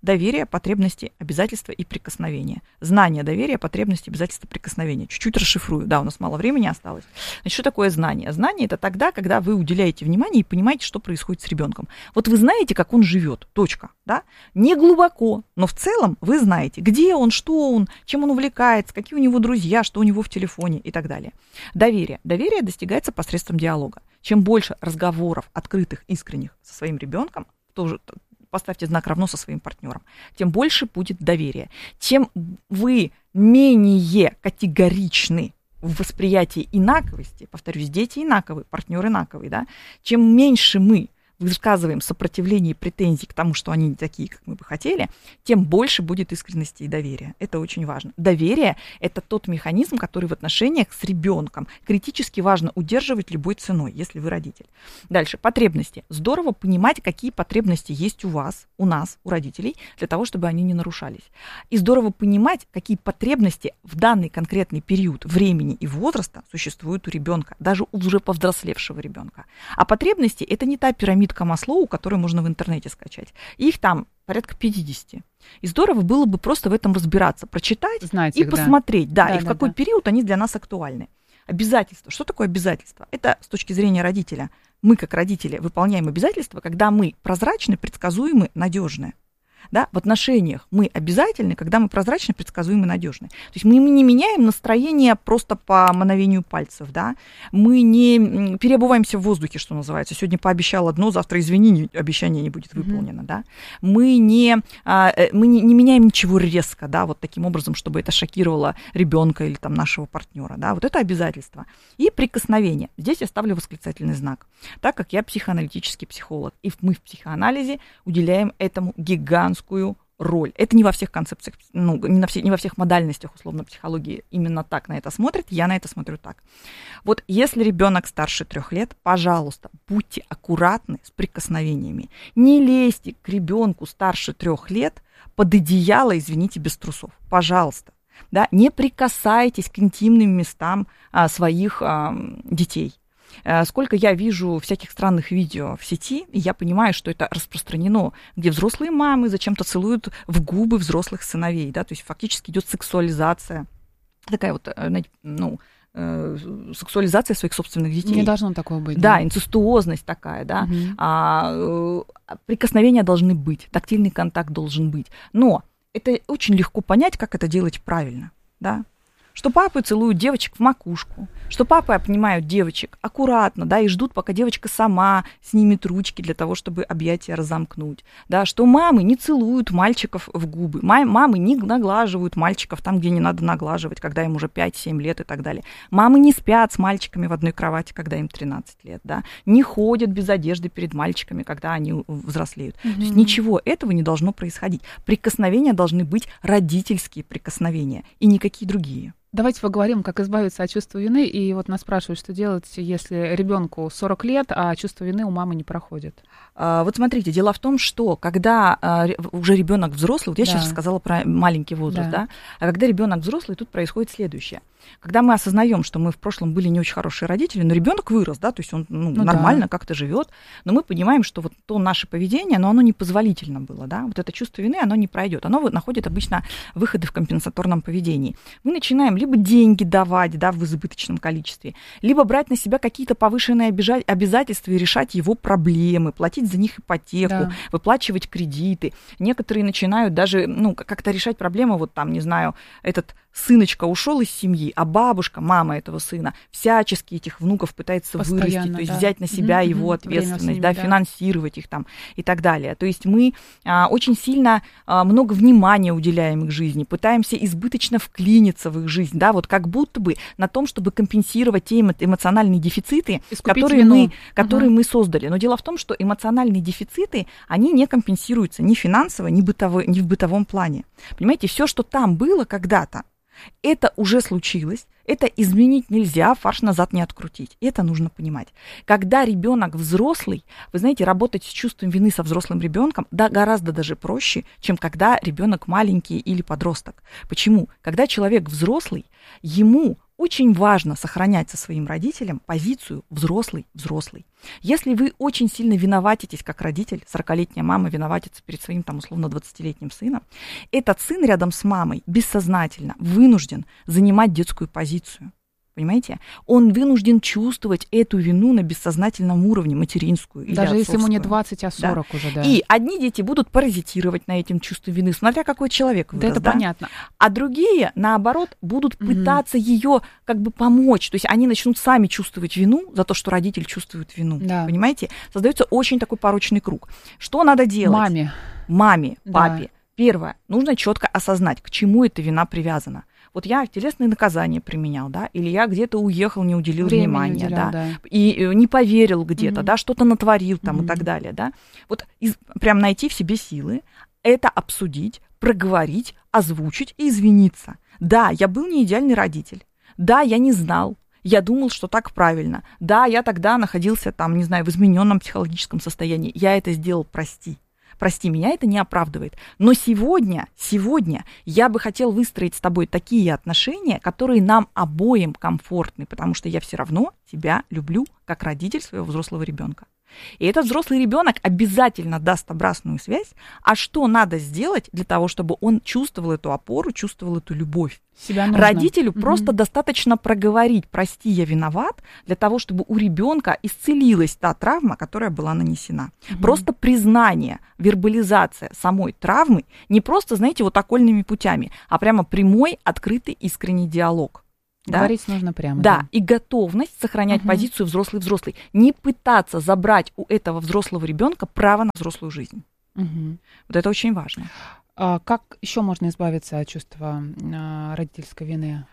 доверие, потребности, обязательства и прикосновения. Знание, доверие, потребности, обязательства, прикосновения. Чуть-чуть расшифрую. Да, у нас мало времени осталось. Значит, что такое знание? Знание – это тогда, когда вы уделяете внимание и понимаете, что происходит с ребенком. Вот вы знаете, как он живет. Точка. Да? Не глубоко, но в целом вы знаете, где он, что он, чем он увлекается, какие у него друзья, что у него в телефоне и так далее. Доверие. Доверие достигается посредством диалога. Чем больше разговоров открытых, искренних со своим ребенком, тоже поставьте знак равно со своим партнером, тем больше будет доверие. Тем вы менее категоричны в восприятии инаковости, повторюсь, дети инаковые, партнеры инаковые, да, чем меньше мы высказываем сопротивление и претензий к тому, что они не такие, как мы бы хотели, тем больше будет искренности и доверия. Это очень важно. Доверие – это тот механизм, который в отношениях с ребенком критически важно удерживать любой ценой, если вы родитель. Дальше. Потребности. Здорово понимать, какие потребности есть у вас, у нас, у родителей, для того, чтобы они не нарушались. И здорово понимать, какие потребности в данный конкретный период времени и возраста существуют у ребенка, даже у уже повзрослевшего ребенка. А потребности – это не та пирамида Маслоу, который можно в интернете скачать. Их там порядка пятьдесят. И здорово было бы просто в этом разбираться, прочитать Знать и их, посмотреть, да, да, и в да, какой да. период они для нас актуальны. Обязательства. Что такое обязательства? Это с точки зрения родителя. Мы, как родители, выполняем обязательства, когда мы прозрачны, предсказуемы, надежны. Да, в отношениях мы обязательны, когда мы прозрачны, предсказуемы, надежны. То есть мы не меняем настроение просто по мановению пальцев, да? Мы не переобуваемся в воздухе, что называется. Сегодня пообещал одно, завтра, извини, обещание не будет выполнено. Mm-hmm. Да? Мы, не, мы не, не меняем ничего резко, да, вот таким образом, чтобы это шокировало ребенка или там, нашего партнера. Да? Вот это обязательство. И прикосновение. Здесь я ставлю восклицательный знак, так как я психоаналитический психолог. И мы в психоанализе уделяем этому гигантскую роль. Это не во всех концепциях, ну, не, на все, не во всех модальностях условно психологии именно так на это смотрят, я на это смотрю так. Вот если ребенок старше трех лет, пожалуйста, будьте аккуратны с прикосновениями. Не лезьте к ребенку старше трех лет под одеяло, извините, без трусов. Пожалуйста. Да? Не прикасайтесь к интимным местам а, своих а, детей. Сколько я вижу всяких странных видео в сети, и я понимаю, что это распространено, где взрослые мамы зачем-то целуют в губы взрослых сыновей, да, то есть фактически идет сексуализация, такая вот, ну, сексуализация своих собственных детей. Не должно такого быть. Да, да, инцестуозность такая, да, угу. а, прикосновения должны быть, тактильный контакт должен быть, но это очень легко понять, как это делать правильно, да. Что папы целуют девочек в макушку, что папы обнимают девочек аккуратно, да, и ждут, пока девочка сама снимет ручки для того, чтобы объятия разомкнуть, да, что мамы не целуют мальчиков в губы, мамы не наглаживают мальчиков там, где не надо наглаживать, когда им уже пять-семь лет и так далее. Мамы не спят с мальчиками в одной кровати, когда им тринадцать лет, да, не ходят без одежды перед мальчиками, когда они взрослеют. Mm-hmm. То есть ничего этого не должно происходить. Прикосновения должны быть родительские прикосновения и никакие другие. Давайте поговорим, как избавиться от чувства вины. И вот нас спрашивают, что делать, если ребенку сорок лет, а чувство вины у мамы не проходит. А, вот смотрите, дело в том, что когда а, уже ребенок взрослый, вот я да. сейчас рассказала про маленький возраст, да, да? А когда ребенок взрослый, тут происходит следующее. Когда мы осознаем, что мы в прошлом были не очень хорошие родители, но ребенок вырос, да, то есть он ну, ну, нормально да. как-то живет, но мы понимаем, что вот то наше поведение, но оно непозволительно было, да, вот это чувство вины, оно не пройдет, оно находит обычно выходы в компенсаторном поведении. Мы начинаем либо деньги давать, да, в избыточном количестве, либо брать на себя какие-то повышенные обязательства и решать его проблемы, платить за них ипотеку, да. выплачивать кредиты. Некоторые начинают даже, ну, как-то решать проблему, вот там, не знаю, этот сыночка ушел из семьи, а бабушка, мама этого сына, всячески этих внуков пытается постоянно вырастить, то есть да. взять на себя mm-hmm. его ответственность, ними, да, да. финансировать их там и так далее. То есть мы а, очень сильно а, много внимания уделяем их жизни, пытаемся избыточно вклиниться в их жизнь, да, вот как будто бы на том, чтобы компенсировать те эмоциональные дефициты, которые, мы, которые uh-huh. мы создали. Но дело в том, что эмоциональные дефициты, они не компенсируются ни финансово, ни, бытово, ни в бытовом плане. Понимаете, все, что там было когда-то, это уже случилось, это изменить нельзя, фарш назад не открутить. Это нужно понимать. Когда ребенок взрослый, вы знаете, работать с чувством вины со взрослым ребенком да, гораздо даже проще, чем когда ребенок маленький или подросток. Почему? Когда человек взрослый, ему очень важно сохранять со своим родителем позицию взрослый-взрослый. Если вы очень сильно виноватитесь как родитель, сорокалетняя мама виноватится перед своим, там, условно, двадцатилетним сыном, этот сын рядом с мамой бессознательно вынужден занимать детскую позицию. Понимаете? Он вынужден чувствовать эту вину на бессознательном уровне, материнскую или даже отцовскую. если ему не двадцать, а сорок да. уже, да. И одни дети будут паразитировать на этом чувстве вины, смотря какой человек вырос. Да, это да? понятно. А другие, наоборот, будут mm-hmm. пытаться ее как бы помочь. То есть они начнут сами чувствовать вину за то, что родитель чувствует вину. Да. Понимаете? Создается очень такой порочный круг. Что надо делать? Маме. Маме, папе. Да. Первое. Нужно четко осознать, к чему эта вина привязана. Вот я телесные наказания применял, да, или я где-то уехал, не уделил Время внимания, не уделял, да, да, и не поверил где-то, mm-hmm. да, что-то натворил там mm-hmm. и так далее, да. Вот из, прям найти в себе силы, это обсудить, проговорить, озвучить и извиниться. Да, я был не идеальный родитель, да, я не знал, я думал, что так правильно, да, я тогда находился там, не знаю, в измененном психологическом состоянии, я это сделал, прости. Прости, меня это не оправдывает. Но сегодня, сегодня я бы хотел выстроить с тобой такие отношения, которые нам обоим комфортны, потому что я все равно тебя люблю как родитель своего взрослого ребенка. И этот взрослый ребенок обязательно даст обратную связь. А что надо сделать для того, чтобы он чувствовал эту опору, чувствовал эту любовь? Себя нужно. Родителю Mm-hmm. просто достаточно проговорить: прости, я виноват, для того, чтобы у ребенка исцелилась та травма, которая была нанесена. Mm-hmm. Просто признание, вербализация самой травмы, не просто, знаете, вот окольными путями, а прямо прямой, открытый, искренний диалог. Говорить да? нужно прямо. Да, да, и готовность сохранять uh-huh. позицию взрослый-взрослый. Не пытаться забрать у этого взрослого ребенка право на взрослую жизнь. Uh-huh. Вот это очень важно. А как еще можно избавиться от чувства а, родительской вины?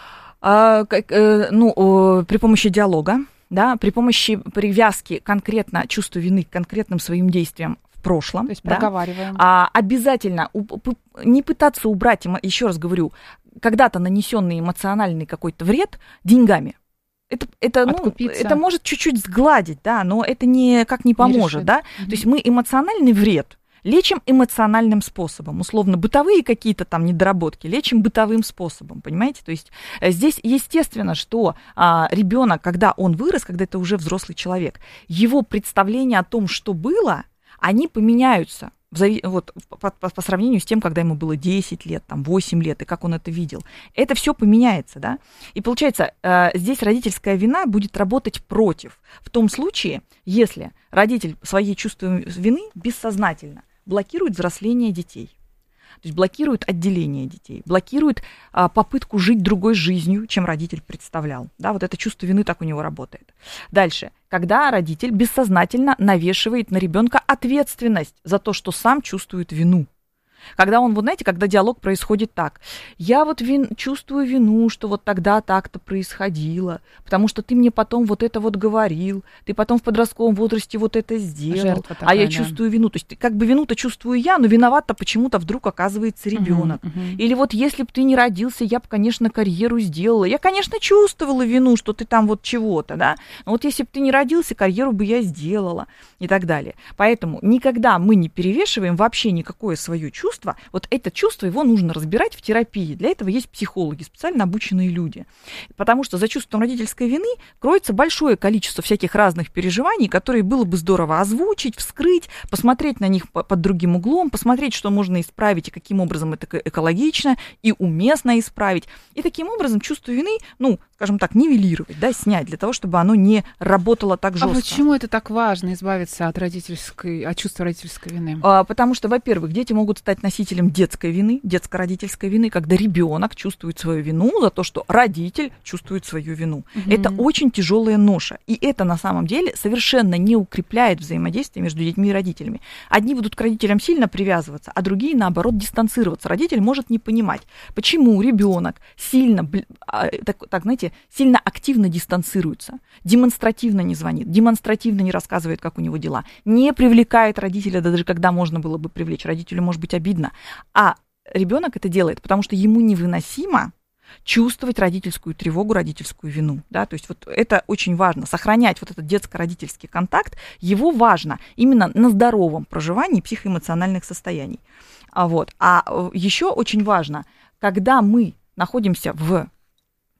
А, как, э, ну, э, при помощи диалога, да, при помощи привязки конкретно чувства вины к конкретным своим действиям в прошлом. То есть да? проговариваем. А, обязательно у, не пытаться убрать, еще раз говорю, когда-то нанесенный эмоциональный какой-то вред деньгами. Это, это, ну, это может чуть-чуть сгладить, да, но это никак не поможет, не да. Mm-hmm. То есть мы эмоциональный вред лечим эмоциональным способом. Условно, бытовые какие-то там недоработки лечим бытовым способом, понимаете? То есть здесь естественно, что а, ребенок, когда он вырос, когда это уже взрослый человек, его представления о том, что было, они поменяются. Вот, по, по, по сравнению с тем, когда ему было десять лет, там, восемь лет, и как он это видел. Это все поменяется, да? И получается, э, здесь родительская вина будет работать против. В том случае, если родитель свои чувства вины бессознательно блокирует взросление детей, то есть блокирует отделение детей, блокирует а, попытку жить другой жизнью, чем родитель представлял. Да, вот это чувство вины так у него работает. Дальше. Когда родитель бессознательно навешивает на ребенка ответственность за то, что сам чувствует вину. Когда он, вот знаете, когда диалог происходит так: я вот вин, чувствую вину, что вот тогда так-то происходило, потому что ты мне потом вот это вот говорил, ты потом в подростковом возрасте вот это сделал, такая, а я да. чувствую вину. То есть как бы вину-то чувствую я, но виноват-то почему-то вдруг оказывается ребенок. Uh-huh, uh-huh. Или вот если бы ты не родился, я бы, конечно, карьеру сделала. Я, конечно, чувствовала вину, что ты там вот чего-то, да, но вот если бы ты не родился, карьеру бы я сделала и так далее. Поэтому никогда мы не перевешиваем вообще никакое свое чувство. Вот это чувство, его нужно разбирать в терапии. Для этого есть психологи, специально обученные люди. Потому что за чувством родительской вины кроется большое количество всяких разных переживаний, которые было бы здорово озвучить, вскрыть, посмотреть на них под другим углом, посмотреть, что можно исправить и каким образом это экологично и уместно исправить. И таким образом чувство вины, ну, скажем так, нивелировать, да, снять, для того, чтобы оно не работало так жестко. А почему это так важно, избавиться от родительской, от чувства родительской вины? А, потому что, во-первых, дети могут стать носителем детской вины, детско-родительской вины, когда ребенок чувствует свою вину за то, что родитель чувствует свою вину. Угу. Это очень тяжелая ноша. И это на самом деле совершенно не укрепляет взаимодействие между детьми и родителями. Одни будут к родителям сильно привязываться, а другие, наоборот, дистанцироваться. Родитель может не понимать, почему ребенок сильно, так, так, знаете, сильно активно дистанцируется, демонстративно не звонит, демонстративно не рассказывает, как у него дела, не привлекает родителя, даже когда можно было бы привлечь. Родителю может быть обидно. А ребенок это делает, потому что ему невыносимо чувствовать родительскую тревогу, родительскую вину. Да? То есть вот это очень важно. Сохранять вот этот детско-родительский контакт, его важно именно на здоровом проживании психоэмоциональных состояний. А, вот. а еще очень важно, когда мы находимся в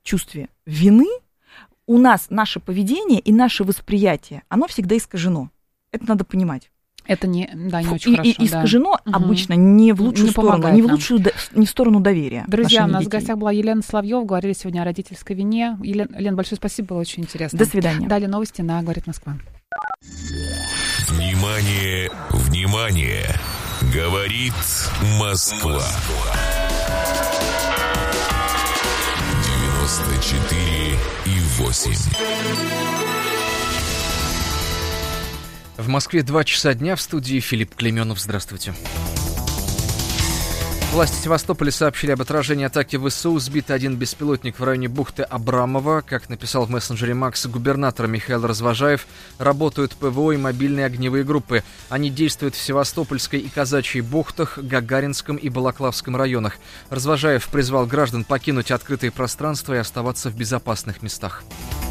чувстве вины у нас наше поведение и наше восприятие, оно всегда искажено. Это надо понимать. Это не, да, не очень и, хорошо. И искажено да. обычно не в лучшую не сторону, не в лучшую, не в сторону доверия. Друзья, у нас детей. в гостях была Елена Соловьева, говорили сегодня о родительской вине. Елена, Лен, большое спасибо, было очень интересно. До свидания. Далее новости на «Говорит Москва». Внимание, внимание! Говорит Москва. девяносто четыре и восемь. В Москве два часа дня, в студии Филипп Клейменов. Здравствуйте. Власти Севастополя сообщили об отражении атаки ВСУ. Сбит один беспилотник в районе бухты Абрамова. Как написал в мессенджере Макс губернатор Михаил Развожаев, работают ПВО и мобильные огневые группы. Они действуют в Севастопольской и Казачьей бухтах, Гагаринском и Балаклавском районах. Развожаев призвал граждан покинуть открытые пространства и оставаться в безопасных местах.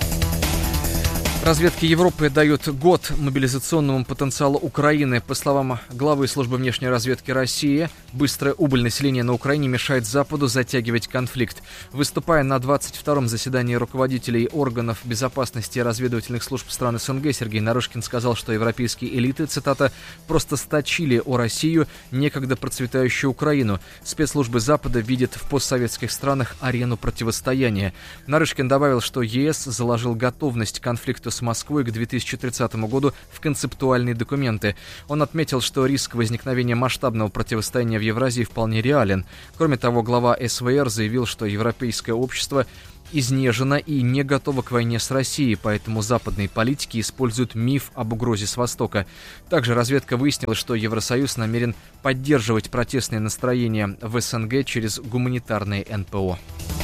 Разведки Европы дают год мобилизационному потенциалу Украины. По словам главы службы внешней разведки России, быстрая убыль населения на Украине мешает Западу затягивать конфликт. Выступая на двадцать втором заседании руководителей органов безопасности и разведывательных служб стран СНГ, Сергей Нарышкин сказал, что европейские элиты, цитата, «просто сточили о Россию, некогда процветающую Украину. Спецслужбы Запада видят в постсоветских странах арену противостояния». Нарышкин добавил, что ЕС заложил готовность к конфликту с Москвой к две тысячи тридцатому году в концептуальные документы. Он отметил, что риск возникновения масштабного противостояния в Евразии вполне реален. Кроме того, глава СВР заявил, что европейское общество изнежено и не готово к войне с Россией, поэтому западные политики используют миф об угрозе с Востока. Также разведка выяснила, что Евросоюз намерен поддерживать протестные настроения в СНГ через гуманитарные эн пэ о.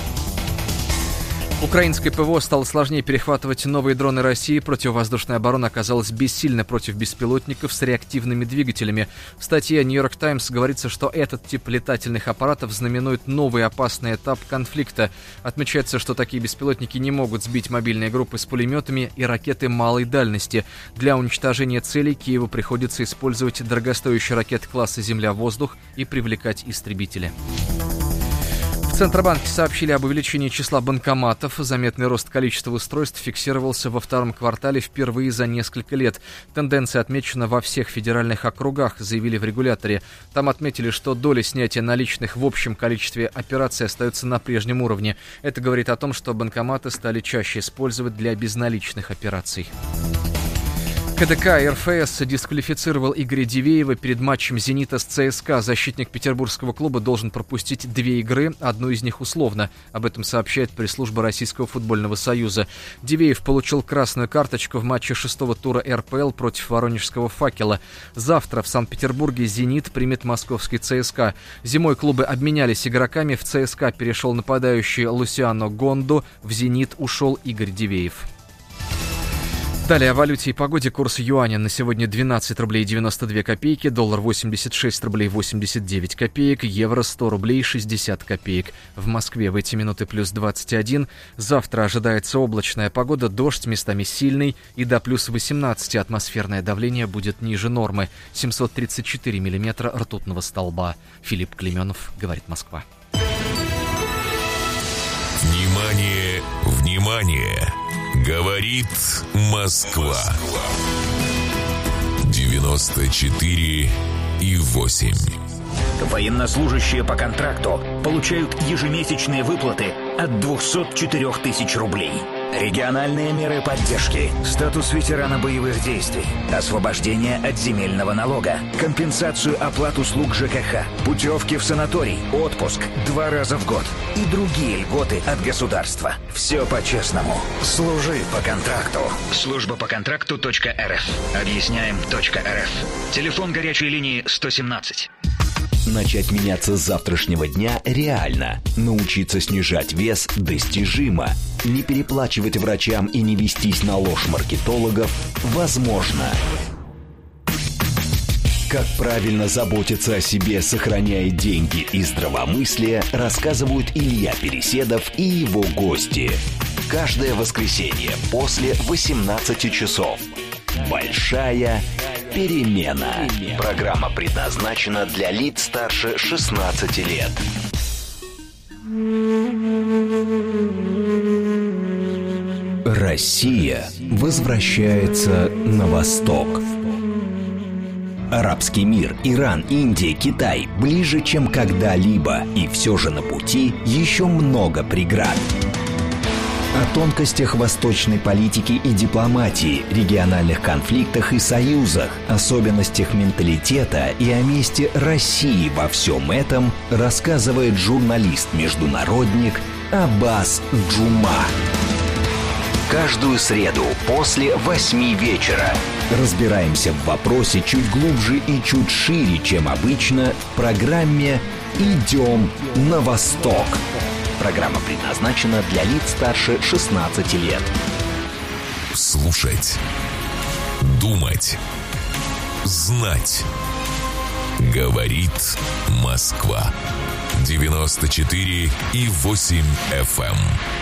Украинское ПВО стало сложнее перехватывать новые дроны России. Противовоздушная оборона оказалась бессильна против беспилотников с реактивными двигателями. В статье «Нью-Йорк Таймс» говорится, что этот тип летательных аппаратов знаменует новый опасный этап конфликта. Отмечается, что такие беспилотники не могут сбить мобильные группы с пулеметами и ракеты малой дальности. Для уничтожения целей Киеву приходится использовать дорогостоящие ракеты класса «Земля-воздух» и привлекать истребители. В Центробанке сообщили об увеличении числа банкоматов. Заметный рост количества устройств фиксировался во втором квартале впервые за несколько лет. Тенденция отмечена во всех федеральных округах, заявили в регуляторе. Там отметили, что доля снятия наличных в общем количестве операций остается на прежнем уровне. Это говорит о том, что банкоматы стали чаще использовать для безналичных операций. ка дэ ка эр эф эс дисквалифицировал Игоря Дивеева перед матчем «Зенита» с ЦСКА. Защитник петербургского клуба должен пропустить две игры, одну из них условно. Об этом сообщает пресс-служба Российского футбольного союза. Дивеев получил красную карточку в матче шестого тура эр пэ эл против воронежского «Факела». Завтра в Санкт-Петербурге «Зенит» примет московский ЦСКА. Зимой клубы обменялись игроками. В ЦСКА перешел нападающий Лусиано Гондо, в «Зенит» ушел Игорь Дивеев. Далее о валюте и погоде. Курс юаня на сегодня двенадцать рублей девяносто две копейки, доллар восемьдесят шесть рублей восемьдесят девять копеек, евро сто рублей шестьдесят копеек. В Москве в эти минуты плюс двадцать один. Завтра ожидается облачная погода, дождь местами сильный и до плюс восемнадцать. Атмосферное давление будет ниже нормы. семьсот тридцать четыре миллиметра ртутного столба. Филипп Клейменов, говорит Москва. Внимание, внимание! Говорит Москва. девяносто четыре и восемь. Военнослужащие по контракту получают ежемесячные выплаты от двухсот четырёх тысяч рублей. Региональные меры поддержки, статус ветерана боевых действий, освобождение от земельного налога, компенсацию оплат услуг жэ ка ха, путевки в санаторий, отпуск два раза в год и другие льготы от государства. Все по-честному. Служи по контракту. Служба по контракту точка эр эф. Объясняем точка эр эф. Телефон горячей линии сто семнадцать. Начать меняться с завтрашнего дня реально. Научиться снижать вес достижимо. Не переплачивать врачам и не вестись на ложь маркетологов возможно. Как правильно заботиться о себе, сохраняя деньги и здравомыслие, рассказывают Илья Переседов и его гости. Каждое воскресенье после восемнадцати часов. Большая перемена. Программа предназначена для лиц старше шестнадцати лет. Россия возвращается на восток. Арабский мир, Иран, Индия, Китай ближе, чем когда-либо. И все же на пути еще много преград. О тонкостях восточной политики и дипломатии, региональных конфликтах и союзах, особенностях менталитета и о месте России во всем этом рассказывает журналист-международник Аббас Джума. Каждую среду после восьми вечера разбираемся в вопросе чуть глубже и чуть шире, чем обычно, в программе «Идем на восток». Программа предназначена для лиц старше шестнадцати лет. Слушать, думать, знать. Говорит Москва. девяносто четыре и восемь эф эм.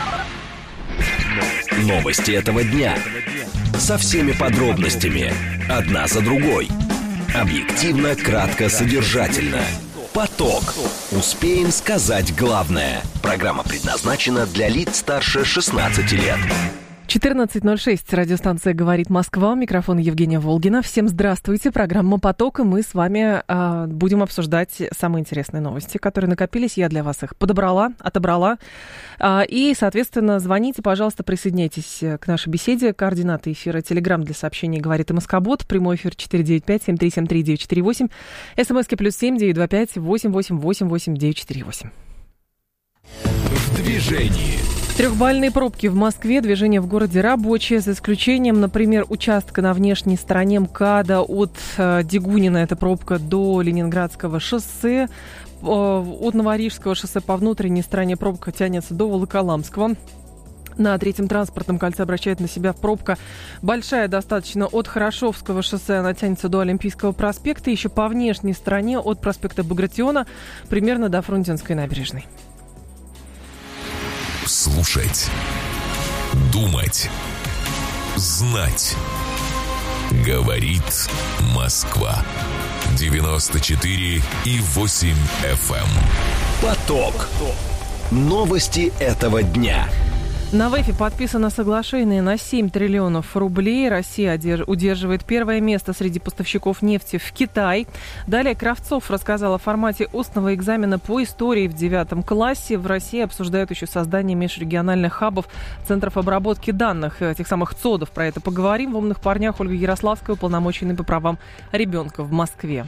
Новости этого дня. Со всеми подробностями. Одна за другой. Объективно, кратко, содержательно. Поток. Успеем сказать главное. Программа предназначена для лиц старше шестнадцати лет. четырнадцать ноль шесть. Радиостанция «Говорит Москва». Микрофон Евгения Волгина. Всем здравствуйте. Программа «Поток». И мы с вами э, будем обсуждать самые интересные новости, которые накопились. Я для вас их подобрала, отобрала. Э, и, соответственно, звоните, пожалуйста, присоединяйтесь к нашей беседе. Координаты эфира: Телеграм для сообщений «Говорит и Москобот». Прямой эфир четыре девять пять семь три семь три девять четыре восемь. СМСки плюс семь девять два пять восемь восемь восемь восемь девять четыре восемь. В движении. Трехбальные пробки в Москве, движение в городе рабочее, за исключением, например, участка на внешней стороне МКАДа от э, Дегунина, это пробка, до Ленинградского шоссе, э, от Новорижского шоссе по внутренней стороне пробка тянется до Волоколамского. На третьем транспортном кольце обращает на себя пробка большая достаточно от Хорошевского шоссе, она тянется до Олимпийского проспекта, еще по внешней стороне от проспекта Багратиона, примерно до Фрунзенской набережной. Слушать, думать, знать. Говорит Москва. девяносто четыре и восемь эф эм. Поток. Новости этого дня. На ВЭФе подписано соглашение на семь триллионов рублей. Россия удерживает первое место среди поставщиков нефти в Китай. Далее Кравцов рассказал о формате устного экзамена по истории в девятом классе. В России обсуждают еще создание межрегиональных хабов, центров обработки данных, тех самых ЦОДов. Про это поговорим. В «Умных парнях» Ольга Ярославская, уполномоченный по правам ребенка в Москве.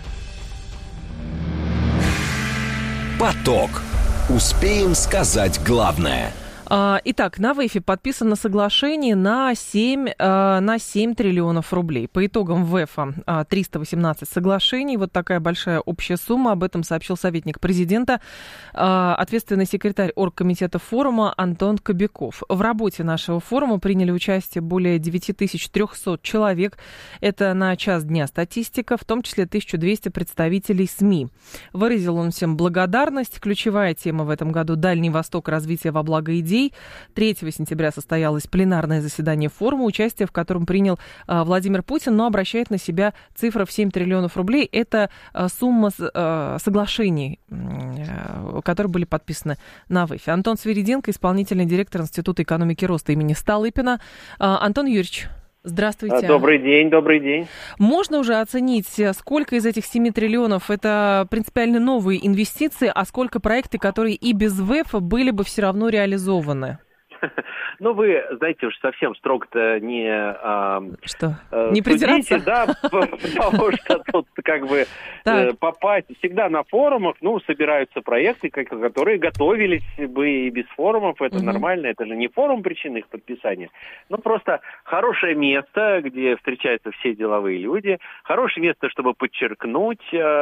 Поток. Успеем сказать главное. Итак, на ВЭФе подписано соглашение на семь, на семь триллионов рублей. По итогам ВЭФа триста восемнадцать соглашений. Вот такая большая общая сумма. Об этом сообщил советник президента, ответственный секретарь оргкомитета форума Антон Кобяков. В работе нашего форума приняли участие более девять тысяч триста человек. Это на час дня статистика, в том числе тысяча двести представителей СМИ. Выразил он всем благодарность. Ключевая тема в этом году — Дальний Восток, развитие во благо идей. третьего сентября состоялось пленарное заседание форума, участие в котором принял а, Владимир Путин, но обращает на себя цифра в семь триллионов рублей. Это а, сумма а, соглашений, а, которые были подписаны на ВЭФе. Антон Свириденко, исполнительный директор Института экономики и роста имени Столыпина. А, Антон Юрьевич, здравствуйте. Добрый день, добрый день. Можно уже оценить, сколько из этих семи триллионов это принципиально новые инвестиции, а сколько проекты, которые и без ВЭФа были бы все равно реализованы? Ну, вы, знаете, уж совсем строго-то не... А, что? А, не придираться? Да, потому что тут как бы попасть... Всегда на форумах, ну, собираются проекты, которые готовились бы и без форумов. Это нормально, это же не форум причин их подписания. Ну, просто хорошее место, где встречаются все деловые люди. Хорошее место, чтобы подчеркнуть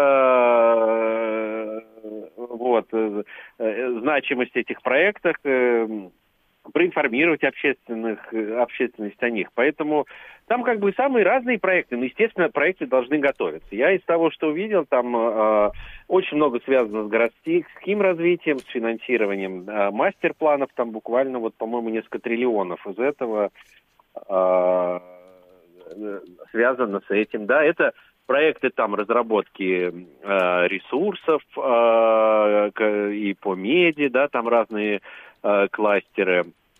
вот значимость этих проектов, проинформировать общественных, общественность о них. Поэтому там как бы самые разные проекты, но, естественно, проекты должны готовиться. Я из того, что увидел, там э, очень много связано с городским развитием, с финансированием э, мастер-планов, там буквально, вот, по-моему, несколько триллионов из этого э, связано с этим. Да, это проекты там разработки э, ресурсов э, и по меди, да, там разные кластеры.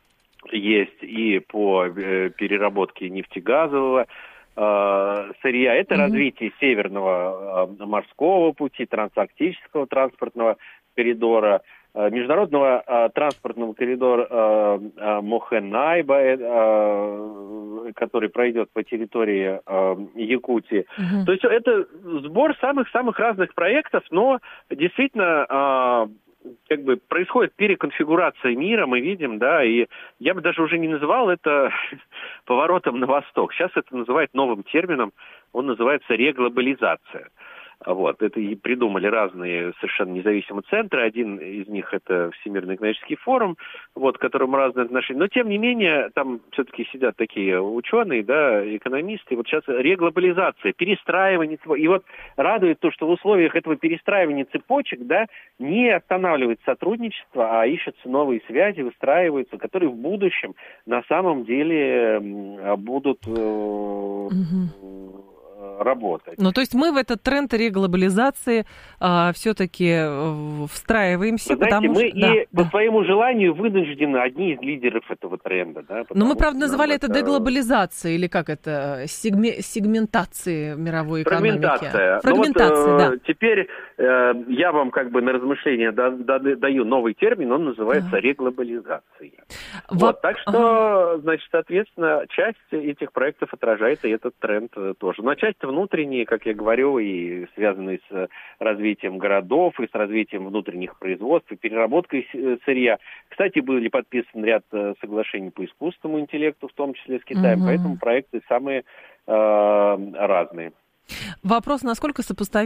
есть и по э, переработке нефтегазового э, сырья. Это mm-hmm. развитие северного э, морского пути, трансарктического транспортного коридора, э, международного э, транспортного коридора э, э, Мохенайба, э, который пройдет по территории э, Якутии. Mm-hmm. То есть это сбор самых-самых разных проектов, но действительно... Э, как бы происходит переконфигурация мира, мы видим, да, и я бы даже уже не называл это поворотом на восток. Сейчас это называют новым термином, он называется реглобализация. Вот, это и придумали разные совершенно независимые центры. Один из них это Всемирный экономический форум, вот, к которому разные отношения. Но, тем не менее, там все-таки сидят такие ученые, да, экономисты. Вот сейчас реглобализация, перестраивание. И вот радует то, что в условиях этого перестраивания цепочек, да, не останавливается сотрудничество, а ищутся новые связи, выстраиваются, которые в будущем на самом деле будут... Э- угу. работать. Ну, то есть мы в этот тренд реглобализации а, все-таки встраиваемся, Вы знаете, потому мы что... и да, по да. своему желанию вынуждены одни из лидеров этого тренда. Да, Но мы, правда, называли это это деглобализацией, или как это, сегме... сегментацией мировой Фрагментация. экономики. Фрагментация, вот, да. Э, теперь э, я вам как бы на размышление да, да, даю новый термин, он называется а. реглобализацией. Во... Вот, так что, а. значит, соответственно, часть этих проектов отражает и этот тренд тоже. Но часть внутренние, как я говорю, и связанные с развитием городов, и с развитием внутренних производств, и переработкой сырья. Кстати, были подписаны ряд соглашений по искусственному интеллекту, в том числе с Китаем, угу. Поэтому проекты самые э, разные. Вопрос, насколько сопоставим